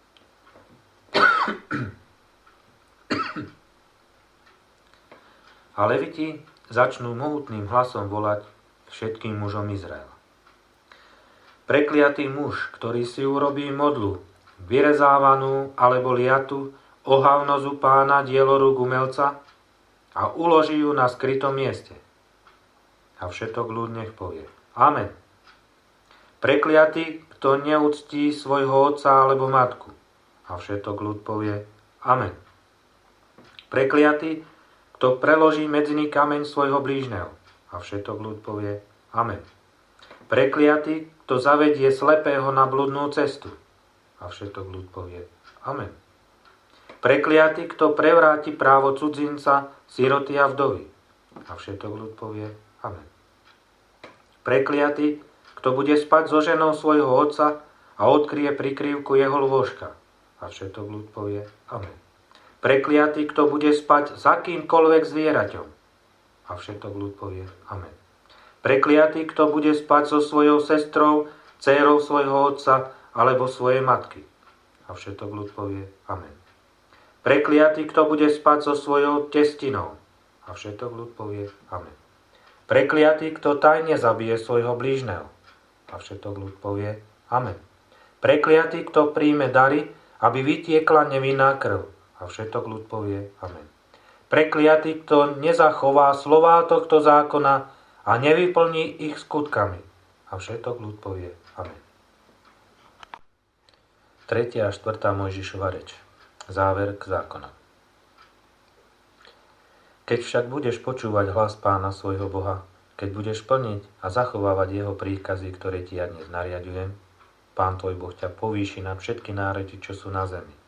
A Leviti začnú mohutným hlasom volať všetkým mužom Izraela. Prekliatý muž, ktorý si urobí modlu, vyrezávanú alebo liatu, ohavnozu Pána dielorúk umelca a uloží ju na skrytom mieste. A všetok ľud nech povie Amen. Prekliatý, kto neúctí svojho otca alebo matku. A všetok ľud povie Amen. Prekliatý, kto preloží medzný kameň svojho blížneho. A všetok ľud povie Amen. Prekliatý, kto zavedie slepého na bludnú cestu. A všetok ľud povie Amen. Prekliatý, kto prevráti právo cudzinca, siroty a vdovy. A všetok ľud povie Amen. Prekliatý, kto bude spať so ženou svojho otca a odkryje prikryvku jeho lôžka. A všetok ľud povie Amen. Prekliatý, kto bude spať s akýmkoľvek zvieraťom. A všetok ľud povie Amen. Prekliatý, kto bude spať so svojou sestrou, dcérou svojho otca alebo svojej matky. A všetok ľud povie Amen. Prekliatý, kto bude spať so svojou testinou. A všetok ľud povie Amen. Prekliatý, kto tajne zabije svojho blížneho. A všetok ľud povie Amen. Prekliatý, kto príjme dary, aby vytiekla nevinná krv. A všetok ľud povie Amen. Prekliatý, kto nezachová slová tohto zákona a nevyplní ich skutkami. A všetok ľud povie Amen. 3. a 4. Mojžišova reč. Záver k zákonom. Keď však budeš počúvať hlas Pána svojho Boha, keď budeš plniť a zachovávať jeho príkazy, ktoré ti ja dnes nariadujem, Pán tvoj Boh ťa povýši nad všetky národy, čo sú na zemi.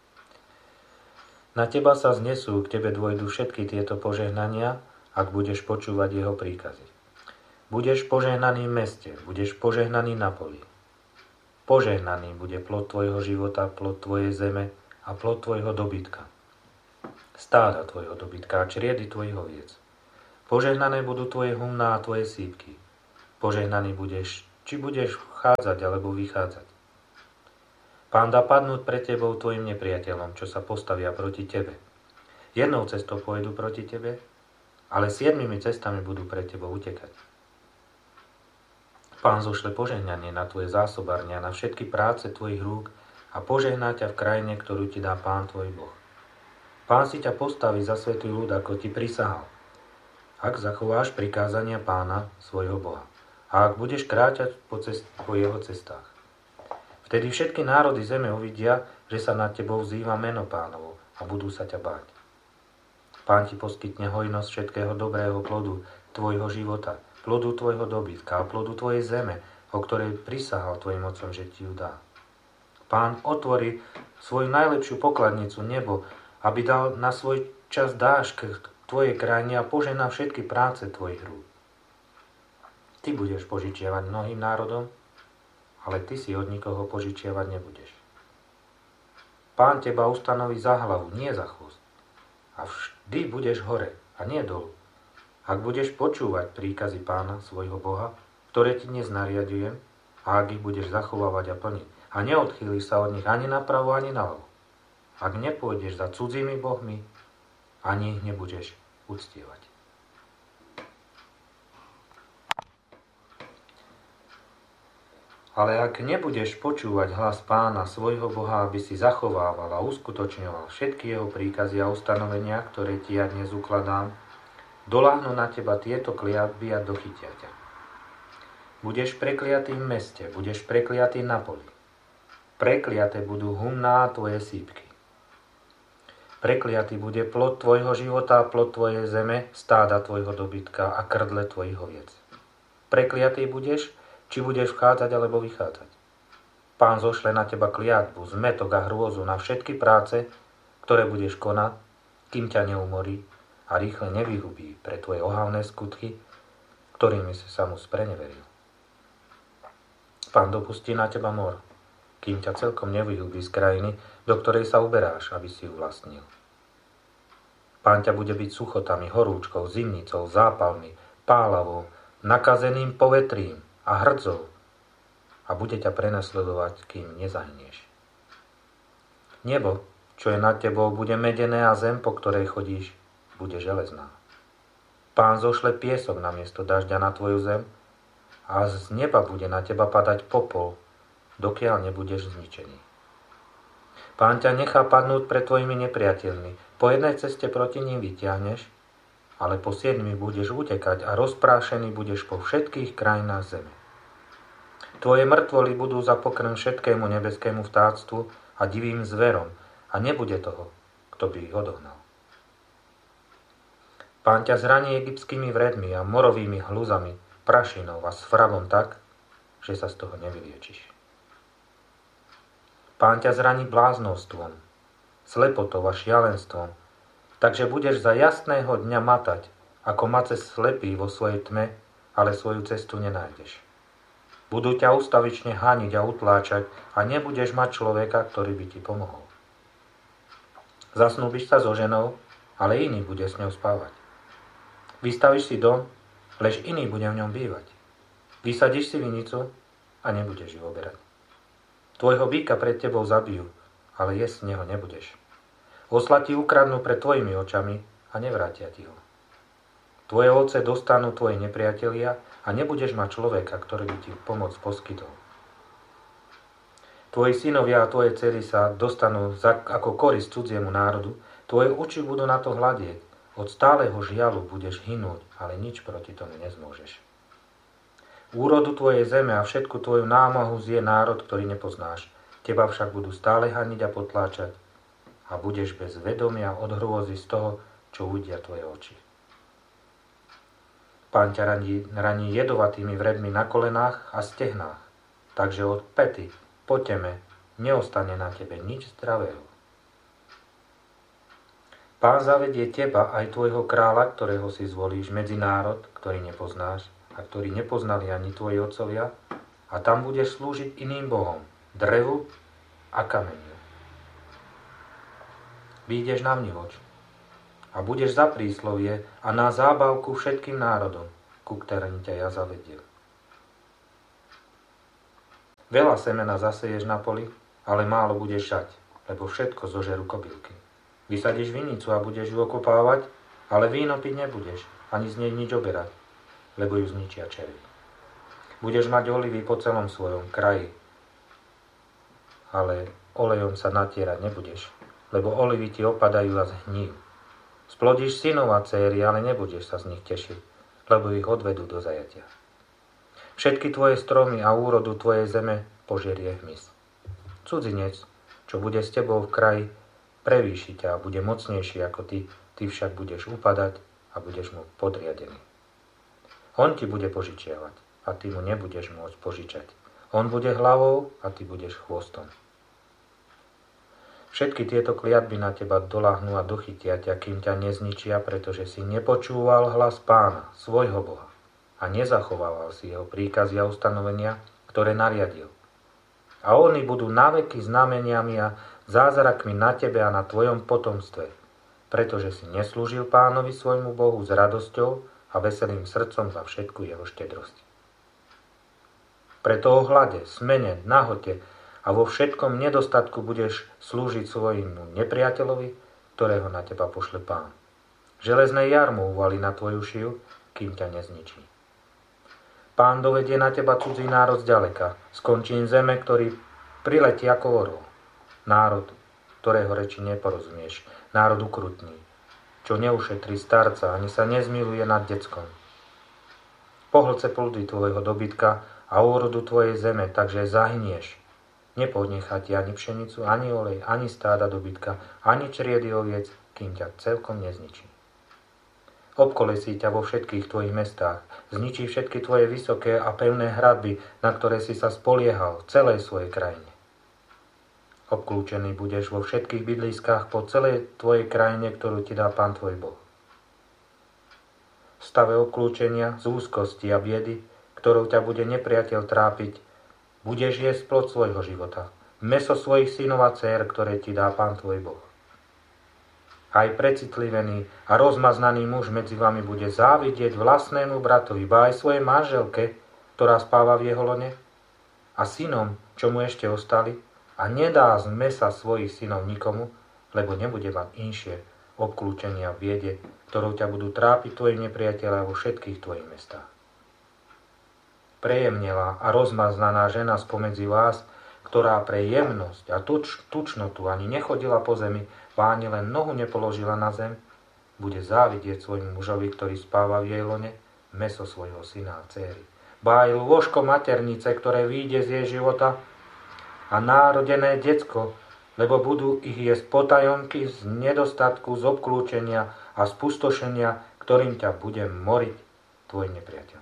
Na teba sa znesú, k tebe dôjdu všetky tieto požehnania, ak budeš počúvať jeho príkazy. Budeš požehnaný v meste, budeš požehnaný na poli. Požehnaný bude plod tvojho života, plod tvojej zeme a plod tvojho dobytka. Stáda tvojho dobytka a čriedy tvojich oviec. Požehnané budú tvoje humná a tvoje sípky. Požehnaný budeš, či budeš vchádzať alebo vychádzať. Pán dá padnúť pred tebou tvojim nepriateľom, čo sa postavia proti tebe. Jednou cestou pôjdu proti tebe, ale 7 cestami budú pred tebou utekať. Pán zošle požehnanie na tvoje zásobárne a na všetky práce tvojich rúk a požehná ťa v krajine, ktorú ti dá Pán tvoj Boh. Pán si ťa postaví za svätý ľud, ako ti prisahal, ak zachováš prikázania Pána, svojho Boha, a ak budeš kráčať po jeho cestách. Vtedy všetky národy zeme uvidia, že sa nad tebou vzýva meno Pánovo a budú sa ťa báť. Pán ti poskytne hojnosť všetkého dobrého plodu tvojho života, plodu tvojho dobytka a plodu tvojej zeme, o ktorej prisahal tvojim otcom, že ti ju dá. Pán otvorí svoju najlepšiu pokladnicu nebo, aby dal na svoj čas dážď tvojej krajine a požehná všetky práce tvojich rúk. Ty budeš požičiavať mnohým národom, ale ty si od nikoho požičiavať nebudeš. Pán teba ustanoví za hlavu, nie za chvost. A vždy budeš hore a nie dolu. Ak budeš počúvať príkazy Pána, svojho Boha, ktoré ti dnes nariadujem, a ak ich budeš zachovávať a plniť, a neodchýliš sa od nich ani napravo, ani naľavo. Ak nepôjdeš za cudzími bohmi, ani ich nebudeš uctievať. Ale ak nebudeš počúvať hlas Pána, svojho Boha, aby si zachovával a uskutočňoval všetky jeho príkazy a ustanovenia, ktoré ti ja dnes ukladám, doľahnú na teba tieto kliatby a dochytia ťa. Budeš prekliatý v meste, budeš prekliatý na poli. Prekliaté budú humná tvoje sípky. Prekliatý bude plod tvojho života a plod tvojej zeme, stáda tvojho dobytka a krdle tvojich oviec. Prekliatý budeš, či budeš vchádzať alebo vychádzať. Pán zošle na teba kliatbu, zmätok a hrôzu na všetky práce, ktoré budeš konať, kým ťa neumorí a rýchle nevyhubí pre tvoje ohavné skutky, ktorými si sa mu spreneveril. Pán dopustí na teba mor, kým ťa celkom nevyhubí z krajiny, do ktorej sa uberáš, aby si ju vlastnil. Pán ťa bude byť suchotami, horúčkou, zimnicou, zápalmi, pálavou, nakazeným povetrím a hrdzou a bude ťa prenasledovať, kým nezahyneš. Nebo, čo je nad tebou, bude medené a zem, po ktorej chodíš, bude železná. Pán zošle piesok namiesto dažďa na tvoju zem a z neba bude na teba padať popol, dokiaľ nebudeš zničený. Pán ťa nechá padnúť pred tvojimi nepriateľmi. Po jednej ceste proti ním vyťahneš, ale po 7 budeš utekať a rozprášený budeš po všetkých krajinách zeme. Tvoje mŕtvoly budú za pokrm všetkému nebeskému vtáctvu a divým zverom a nebude toho, kto by ich odohnal. Pán ťa zraní egyptskými vredmi a morovými hluzami, prašinou a svravom tak, že sa z toho nevyliečiš. Pán ťa zraní bláznostvom, slepotou a šialenstvom, takže budeš za jasného dňa matať, ako mace slepý vo svojej tme, ale svoju cestu nenájdeš. Budú ťa ustavične haniť a utláčať a nebudeš mať človeka, ktorý by ti pomohol. Zasnúbiš sa so ženou, ale iný bude s ňou spávať. Vystavíš si dom, lež iný bude v ňom bývať. Vysadíš si vinicu a nebudeš ju oberať. Tvojho býka pred tebou zabijú, ale jesť z neho nebudeš. Osla ti ukradnú pred tvojimi očami a nevrátia ti ho. Tvoje ovce dostanú tvoje nepriatelia a nebudeš mať človeka, ktorý by ti pomoc poskytol. Tvoji synovia a tvoje dcery sa dostanú ako korisť cudziemu národu, tvoje oči budú na to hľadieť, od stáleho žialu budeš hynúť, ale nič proti tomu nezmôžeš. Úrodu tvojej zeme a všetku tvoju námahu zje národ, ktorý nepoznáš. Teba však budú stále haniť a potláčať a budeš bez vedomia od hrôzy z toho, čo uvidia tvoje oči. Pán ťa raní jedovatými vredmi na kolenách a stehnách, takže od päty po teme neostane na tebe nič zdravého. Pán zavedie teba aj tvojho kráľa, ktorého si zvolíš, medzi národ, ktorý nepoznáš a ktorý nepoznali ani tvoji otcovia, a tam budeš slúžiť iným bohom, drevu a kameniu. Vyjdeš na vnivoč a budeš za príslovie a na zábavku všetkým národom, ku ktorým ťa ja zavediem. Veľa semena zaseješ na poli, ale málo budeš žať, lebo všetko zožerú kobylky. Vysadíš vinicu a budeš ju okopávať, ale víno piť nebudeš, ani z nej nič oberať, lebo ju zničia červy. Budeš mať olivy po celom svojom kraji, ale olejom sa natierať nebudeš, lebo olivy ti opadajú a zhnijú. Splodíš synov a céry, ale nebudeš sa z nich tešiť, lebo ich odvedú do zajatia. Všetky tvoje stromy a úrodu tvojej zeme požerie hmyz. Cudzinec, čo bude s tebou v kraji, prevýši ťa a bude mocnejší ako ty však budeš upadať a budeš mu podriadený. On ti bude požičiavať a ty mu nebudeš môcť požičať. On bude hlavou a ty budeš chvostom. Všetky tieto kliatby na teba doľahnú a dochytia ťa, kým ťa nezničia, pretože si nepočúval hlas Pána, svojho Boha, a nezachovával si jeho príkazy a ustanovenia, ktoré nariadil. A oni budú naveky znameniami a zázrakmi na tebe a na tvojom potomstve, pretože si neslúžil Pánovi svojmu Bohu s radosťou a veselým srdcom za všetku jeho štedrosť. Preto o hlade, smene, nahote a vo všetkom nedostatku budeš slúžiť svojmu nepriateľovi, ktorého na teba pošle Pán. Železné jarmo uvali na tvoju šiju, kým ťa nezničí. Pán dovedie na teba cudzí národ zďaleka, z končín zeme, ktorý priletí ako orol. Národ, ktorého reči neporozumieš, národ ukrutný, čo neušetrí starca, ani sa nezmiluje nad deckom. Pohlce plody tvojho dobytka a úrodu tvojej zeme, takže zahynieš. Nepodnechá ti ani pšenicu, ani olej, ani stáda dobytka, ani čriedy oviec, kým ťa celkom nezničí. Obkolesí ťa vo všetkých tvojich mestách, zničí všetky tvoje vysoké a pevné hradby, na ktoré si sa spoliehal v celej svojej krajine. Obklúčený budeš vo všetkých bydliskách po celej tvojej krajine, ktorú ti dá Pán tvoj Boh. V stave obklúčenia, z úzkosti a biedy, ktorou ťa bude nepriateľ trápiť, budeš jesť plod svojho života, mäso svojich synov a dcér, ktoré ti dá Pán tvoj Boh. Aj precitlivený a rozmaznaný muž medzi vami bude závidieť vlastnému bratovi, ba aj svojej manželke, ktorá spáva v jeho lone, a synom, čo mu ešte ostali, a nedá z mäsa svojich synov nikomu, lebo nebude mať inšie obklúčenia v biede, ktorou ťa budú trápiť tvoji nepriatelia vo všetkých tvojich mestách. Prejemnelá a rozmaznaná žena spomedzi vás, ktorá pre jemnosť a tučnotu ani nechodila po zemi, ani len nohu nepoložila na zem, bude závidieť svojmu mužovi, ktorý spáva v jej lone, mäso svojho syna a dcéry. Ba aj lôžko maternice, ktoré vyjde z jej života, a národené decko, lebo budú ich jesť potajomky z nedostatku, z obklúčenia a spustošenia, ktorým ťa bude moriť tvoj nepriateľ.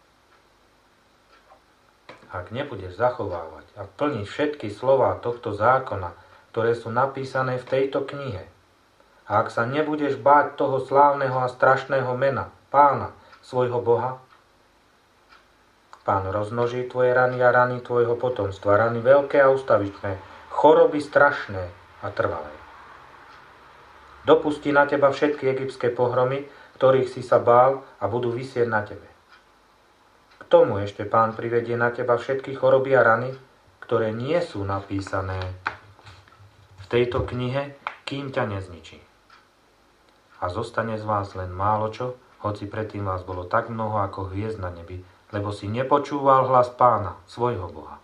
Ak nebudeš zachovávať a plniť všetky slová tohto zákona, ktoré sú napísané v tejto knihe, a ak sa nebudeš báť toho slávneho a strašného mena, Pána, svojho Boha, Pán rozmnoží tvoje rany a rany tvojho potomstva, rany veľké a ustavičné, choroby strašné a trvalé. Dopustí na teba všetky egyptské pohromy, ktorých si sa bál a budú visieť na tebe. K tomu ešte Pán privedie na teba všetky choroby a rany, ktoré nie sú napísané v tejto knihe, kým ťa nezničí. A zostane z vás len málo čo, hoci predtým vás bolo tak mnoho ako hviezd na nebi, lebo si nepočúval hlas Pána, svojho Boha.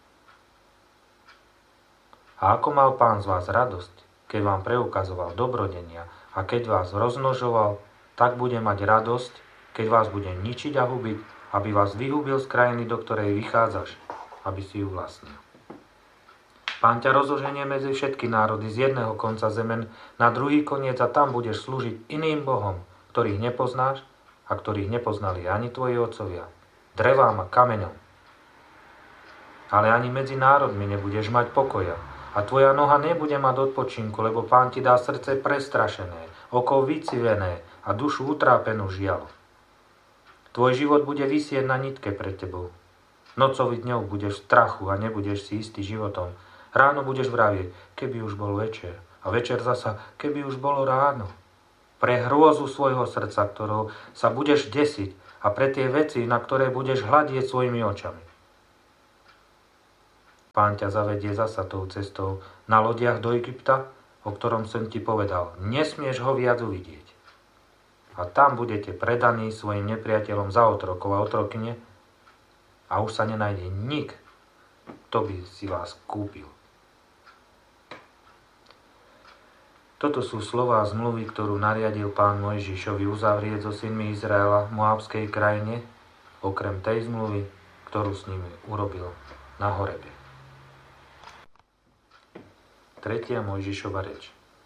A ako mal Pán z vás radosť, keď vám preukazoval dobrodenia a keď vás rozmnožoval, tak bude mať radosť, keď vás bude ničiť a hubiť, aby vás vyhubil z krajiny, do ktorej vychádzaš, aby si ju vlastnil. Pán ťa rozoženie medzi všetky národy z jedného konca zemen na druhý koniec a tam budeš slúžiť iným bohom, ktorých nepoznáš a ktorých nepoznali ani tvoji otcovia, drevám a kameňom. Ale ani medzi národmi nebudeš mať pokoja a tvoja noha nebude mať odpočinku, lebo Pán ti dá srdce prestrašené, oko vycivené a dušu utrápenú žiaľ. Tvoj život bude visieť na nitke pred tebou. Nocou i dňou budeš v strachu a nebudeš si istý životom. Ráno budeš vravieť, keby už bol večer. A večer zasa, keby už bolo ráno. pre hrôzu svojho srdca, ktorou sa budeš desiť a pre tie veci, na ktoré budeš hľadieť svojimi očami. Pán ťa zavedie zasa tou cestou na lodiach do Egypta, o ktorom som ti povedal. Nesmieš ho viac uvidieť. A tam budete predaní svojim nepriateľom za otrokov a otrokyne a už sa nenájde nik, kto by si vás kúpil. Toto sú slová zmluvy, ktorú nariadil Pán Mojžišovi uzavrieť so synmi Izraela v Moabskej krajine, okrem tej zmluvy, ktorú s nimi urobil na Horebe. 3. Mojžišova reč.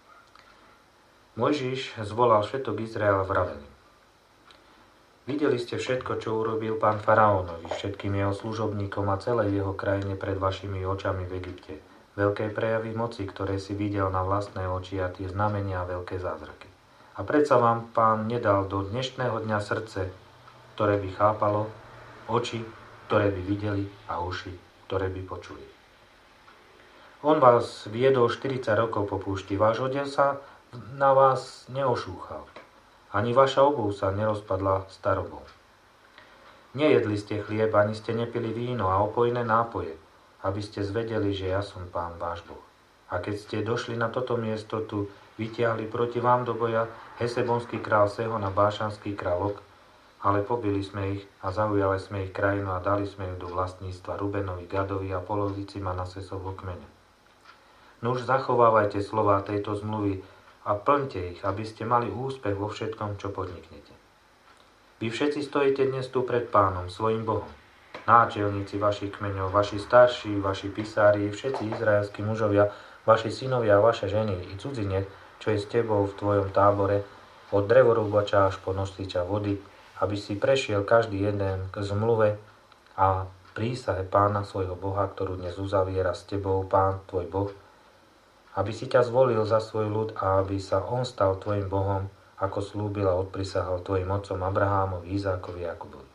Mojžiš zvolal všetok Izraela vravený. Videli ste všetko, čo urobil pán faraónovi, všetkým jeho služobníkom a celej jeho krajine pred vašimi očami v Egypte. Veľké prejavy moci, ktoré si videl na vlastné oči a tie znamenia a veľké zázraky. A predsa vám Pán nedal do dnešného dňa srdce, ktoré by chápalo, oči, ktoré by videli a uši, ktoré by počuli. On vás viedol 40 rokov po púšti, váš odev sa na vás neošúchal, ani vaša obuv sa nerozpadla starobou. Nejedli ste chlieb, ani ste nepili víno a opojné nápoje, aby ste zvedeli, že ja som Pán váš Boh. A keď ste došli na toto miesto, tu vytiahli proti vám do boja Hesebonský král Sehon a Bášanský král Og, ale pobili sme ich a zaujali sme ich krajinu a dali sme ju do vlastníctva Rubenovi, Gadovi a polovici Manasesovho kmeňa. Nuž zachovávajte slová tejto zmluvy a plňte ich, aby ste mali úspech vo všetkom, čo podniknete. Vy všetci stojíte dnes tu pred Pánom, svojim Bohom. Náčelníci vašich kmeňov, vaši starší, vaši pisári, všetci izraelskí mužovia, vaši synovia a vaše ženy i cudzine, čo je s tebou v tvojom tábore, od drevorúbača až po nosiča vody, aby si prešiel každý jeden k zmluve a prísahe Pána svojho Boha, ktorú dnes uzaviera s tebou Pán tvoj Boh, aby si ťa zvolil za svoj ľud a aby sa on stal tvojim Bohom, ako slúbil a odprisahal tvojim otcom Abrahámovi, Izákovi a Jakubovi.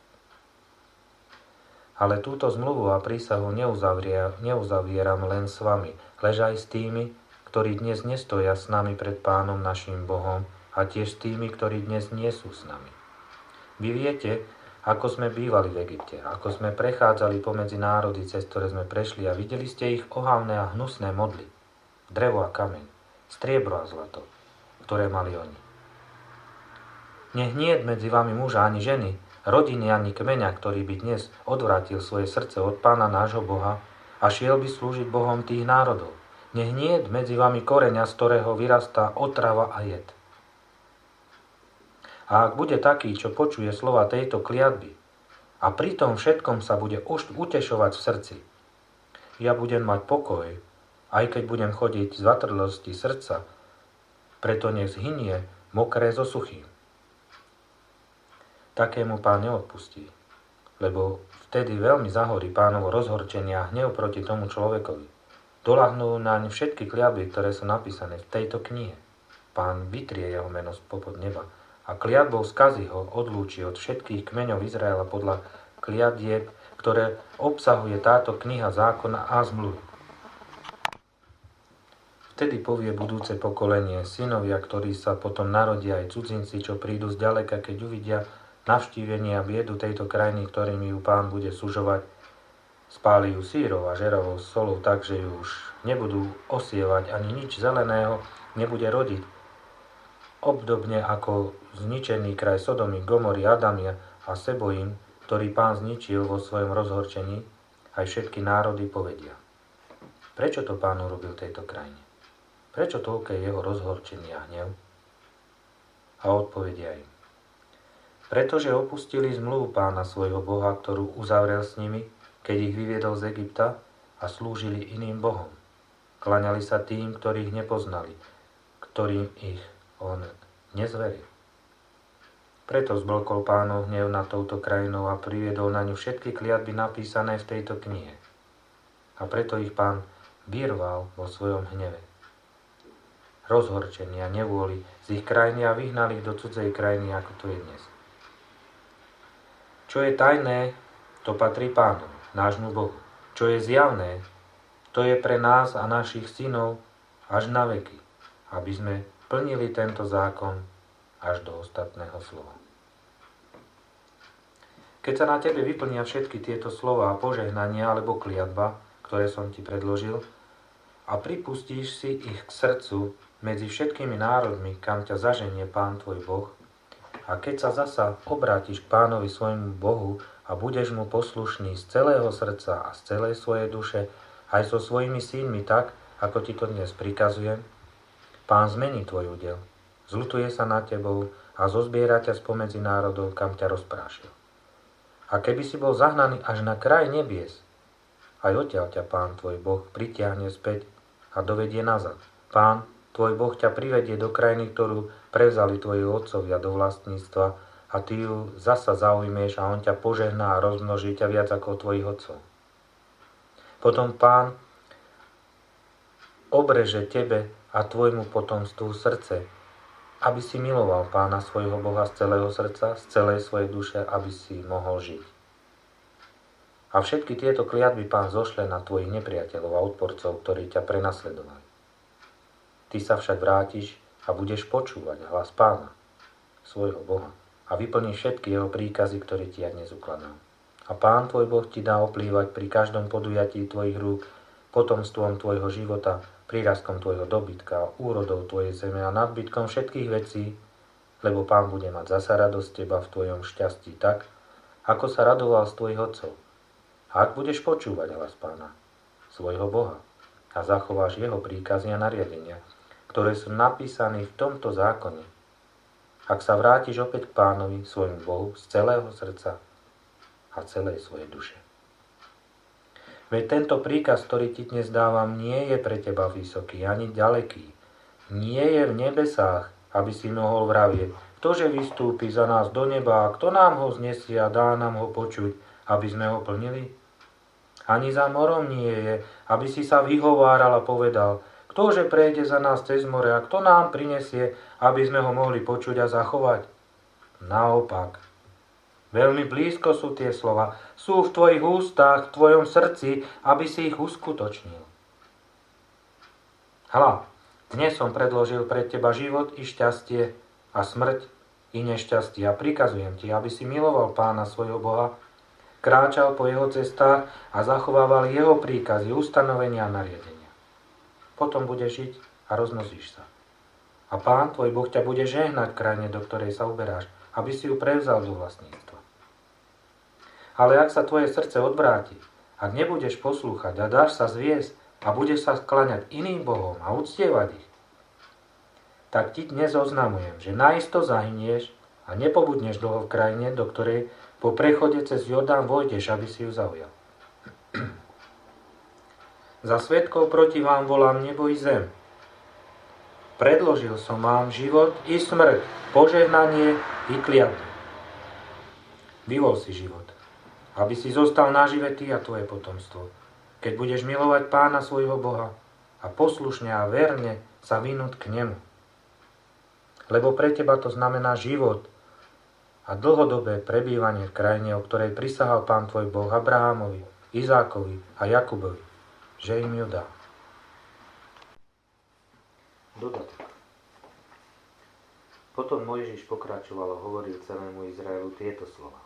Ale túto zmluvu a prísahu neuzavieram len s vami, lež aj s tými, ktorí dnes nestoja s nami pred Pánom naším Bohom a tiež s tými, ktorí dnes nie sú s nami. Vy viete, ako sme bývali v Egypte, ako sme prechádzali pomedzi národy, cez ktoré sme prešli a videli ste ich ohavné a hnusné modly, drevo a kameň, striebro a zlato, ktoré mali oni. Nech niet medzi vami muža ani ženy, rodiny ani kmeňa, ktorý by dnes odvrátil svoje srdce od Pána nášho Boha a šiel by slúžiť Bohom tých národov. Nech niet medzi vami koreňa, z ktorého vyrastá otrava a jed. A ak bude taký, čo počuje slova tejto kliatby a pri tom všetkom sa bude utešovať v srdci, ja budem mať pokoj, aj keď budem chodiť z vatrlosti srdca, preto nech zhynie mokré so suchým. Takému Pán neodpustí, lebo vtedy veľmi zahorí Pánovo rozhorčenie a hnev proti tomu človekovi. Doľahnú naň všetky kliatby, ktoré sú napísané v tejto knihe. Pán vytrie jeho meno spopod neba a kliatbou skazí ho odlúči od všetkých kmeňov Izraela podľa kliatieb, ktoré obsahuje táto kniha zákona a zmluvy. Vtedy povie budúce pokolenie, synovia, ktorí sa potom narodia, aj cudzinci, čo prídu zďaleka, keď uvidia navštívenie a biedu tejto krajiny, ktorými ju Pán bude sužovať, spáli ju sírov a žeravou solou tak, že ju už nebudú osievať, ani nič zeleného nebude rodiť. Obdobne ako zničený kraj Sodomy, Gomory, Adamia a Seboim, ktorý Pán zničil vo svojom rozhorčení, aj všetky národy povedia. Prečo to Pán urobil tejto krajine? Prečo toľké jeho rozhorčenie a hnev? A odpovedia im. Pretože opustili zmluvu Pána svojho Boha, ktorú uzavrel s nimi, keď ich vyviedol z Egypta a slúžili iným bohom. Klaňali sa tým, ktorých nepoznali, ktorým ich on nezveril. Preto zblkol Pánov hnev nad touto krajinou a priviedol na ňu všetky kliatby napísané v tejto knihe. A preto ich Pán vyrval vo svojom hneve. Rozhorčenia, nevôli z ich krajiny a vyhnali ich do cudzej krajiny, ako to je dnes. Čo je tajné, to patrí Pánovi, nášmu Bohu. Čo je zjavné, to je pre nás a našich synov až na veky, aby sme plnili tento zákon až do ostatného slova. Keď sa na tebe vyplnia všetky tieto slova a požehnania alebo kliatba, ktoré som ti predložil, a pripustíš si ich k srdcu medzi všetkými národmi, kam ťa zaženie Pán tvoj Boh, a keď sa zasa obrátiš k Pánovi svojmu Bohu a budeš mu poslušný z celého srdca a z celej svojej duše, aj so svojimi synmi tak, ako ti to dnes prikazujem, Pán zmení tvoj údel, zľutuje sa nad tebou a zozbiera ťa spomedzi národov, kam ťa rozprášil. A keby si bol zahnaný až na kraj nebies, aj odtiaľ ťa Pán tvoj Boh pritiahne späť a dovedie nazad. Pán tvoj Boh ťa privedie do krajiny, ktorú prevzali tvoji otcovia do vlastníctva, a ty ju zasa zaujmieš a on ťa požehná a rozmnoží ťa viac ako tvojich otcov. Potom Pán obreže tebe a tvojmu potomstvu srdce, aby si miloval Pána svojho Boha z celého srdca, z celej svojej duše, aby si mohol žiť. A všetky tieto kliatby Pán zošle na tvojich nepriateľov a odporcov, ktorí ťa prenasledovali. Ty sa však vrátiš a budeš počúvať hlas Pána, svojho Boha, a vyplníš všetky jeho príkazy, ktoré ti ja dnes ukladám. A Pán tvoj Boh ti dá oplývať pri každom podujatí tvojich rúk potomstvom tvojho života, prírastkom tvojho dobytka, úrodou tvojej zeme a nadbytkom všetkých vecí, lebo Pán bude mať zasa radosť z teba v tvojom šťastí tak, ako sa radoval z tvojich otcov. A ak budeš počúvať hlas Pána, svojho Boha, a zachováš jeho príkazy a nariadenia, ktoré sú napísané v tomto zákone, ak sa vrátiš opäť k Pánovi, svojmu Bohu, z celého srdca a celej svojej duše. Veď tento príkaz, ktorý ti dnes dávam, nie je pre teba vysoký ani ďaleký. Nie je v nebesách, aby si mohol vravieť, ktože vystúpi za nás do neba a kto nám ho znesie a dá nám ho počuť, aby sme ho plnili? Ani za morom nie je, aby si sa vyhováral a povedal, ktože prejde za nás cez more a kto nám prinesie, aby sme ho mohli počuť a zachovať? Naopak, veľmi blízko sú tie slova, sú v tvojich ústach, v tvojom srdci, aby si ich uskutočnil. Hľa, dnes som predložil pred teba život i šťastie a smrť i nešťastie a prikazujem ti, aby si miloval Pána svojho Boha, kráčal po jeho cestách a zachovával jeho príkazy, ustanovenia a nariadenia. Potom budeš žiť a rozmnožíš sa. A Pán tvoj Boh ťa bude žehnať v krajine, do ktorej sa uberáš, aby si ju prevzal do vlastníctva. Ale ak sa tvoje srdce odvráti, ak nebudeš poslúchať a dáš sa zviesť a budeš sa skláňať iným bohom a uctievať ich, tak ti dnes oznamujem, že naisto zahynieš a nepobudneš dlho v krajine, do ktorej po prechode cez Jordán vojdeš, aby si ju zaujal. Za svedkov proti vám volám nebo i zem. Predložil som vám život i smrť, požehnanie i kliatbu. Vyvol si život, aby si zostal nažive ty a tvoje potomstvo, keď budeš milovať Pána svojho Boha a poslušne a verne sa vynúť k nemu. Lebo pre teba to znamená život a dlhodobé prebývanie v krajine, o ktorej prisahal Pán tvoj Boh Abrahamovi, Izákovi a Jakubovi, že im ju dá. Dodatok. Potom Mojžiš pokračoval a hovoril celému Izraelu tieto slova.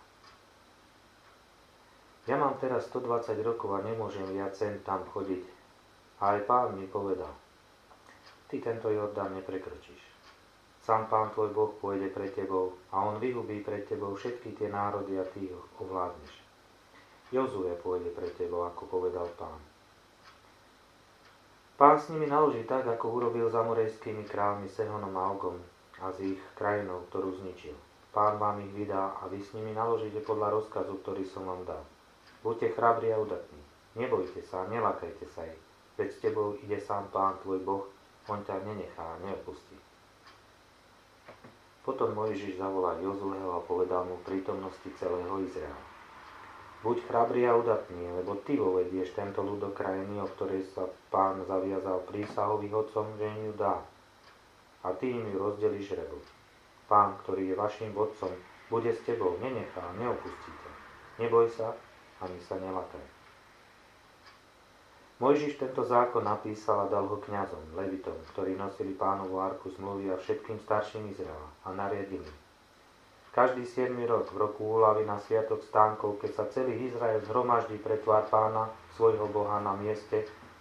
Ja mám teraz 120 rokov a nemôžem viac sem tam chodiť. A aj Pán mi povedal, ty tento Jordán neprekročíš. Sám Pán tvoj Boh pôjde pred tebou a on vyhubí pred tebou všetky tie národy a ty ich ovládneš. Jozue pôjde pred tebou, ako povedal Pán. Pán s nimi naloží tak, ako urobil s amorejskými kráľmi Sehonom a Ogom a s ich krajinou, ktorú zničil. Pán vám ich vydá a vy s nimi naložíte podľa rozkazu, ktorý som vám dal. Buďte chrabrí a udatní. Nebojte sa, nelakajte sa ich. Veď s tebou ide sám Pán tvoj Boh, on ťa nenechá a neopustí. Potom Mojžiš zavolal Jozueho a povedal mu v prítomnosti celého Izraela. Buď chrabrý a udatný, lebo ty vovedieš tento ľud do krajiny, o ktorej sa Pán zaviazal prísahou ich otcom, že im ju dá. A ty im ju rozdelíš žrebu. Pán, ktorý je vašim vodcom, bude s tebou, nenechá, neopustí ťa. Neboj sa, ani sa nelakaj. Mojžiš tento zákon napísal a dal ho kňazom, levitom, ktorí nosili Pánovu arku zmluvy a všetkým starším Izraela a nariadili. Každý 7. rok, v roku úlavy na sviatok stánkov, keď sa celý Izrael zhromaždí pre tvár Pána, svojho Boha na mieste,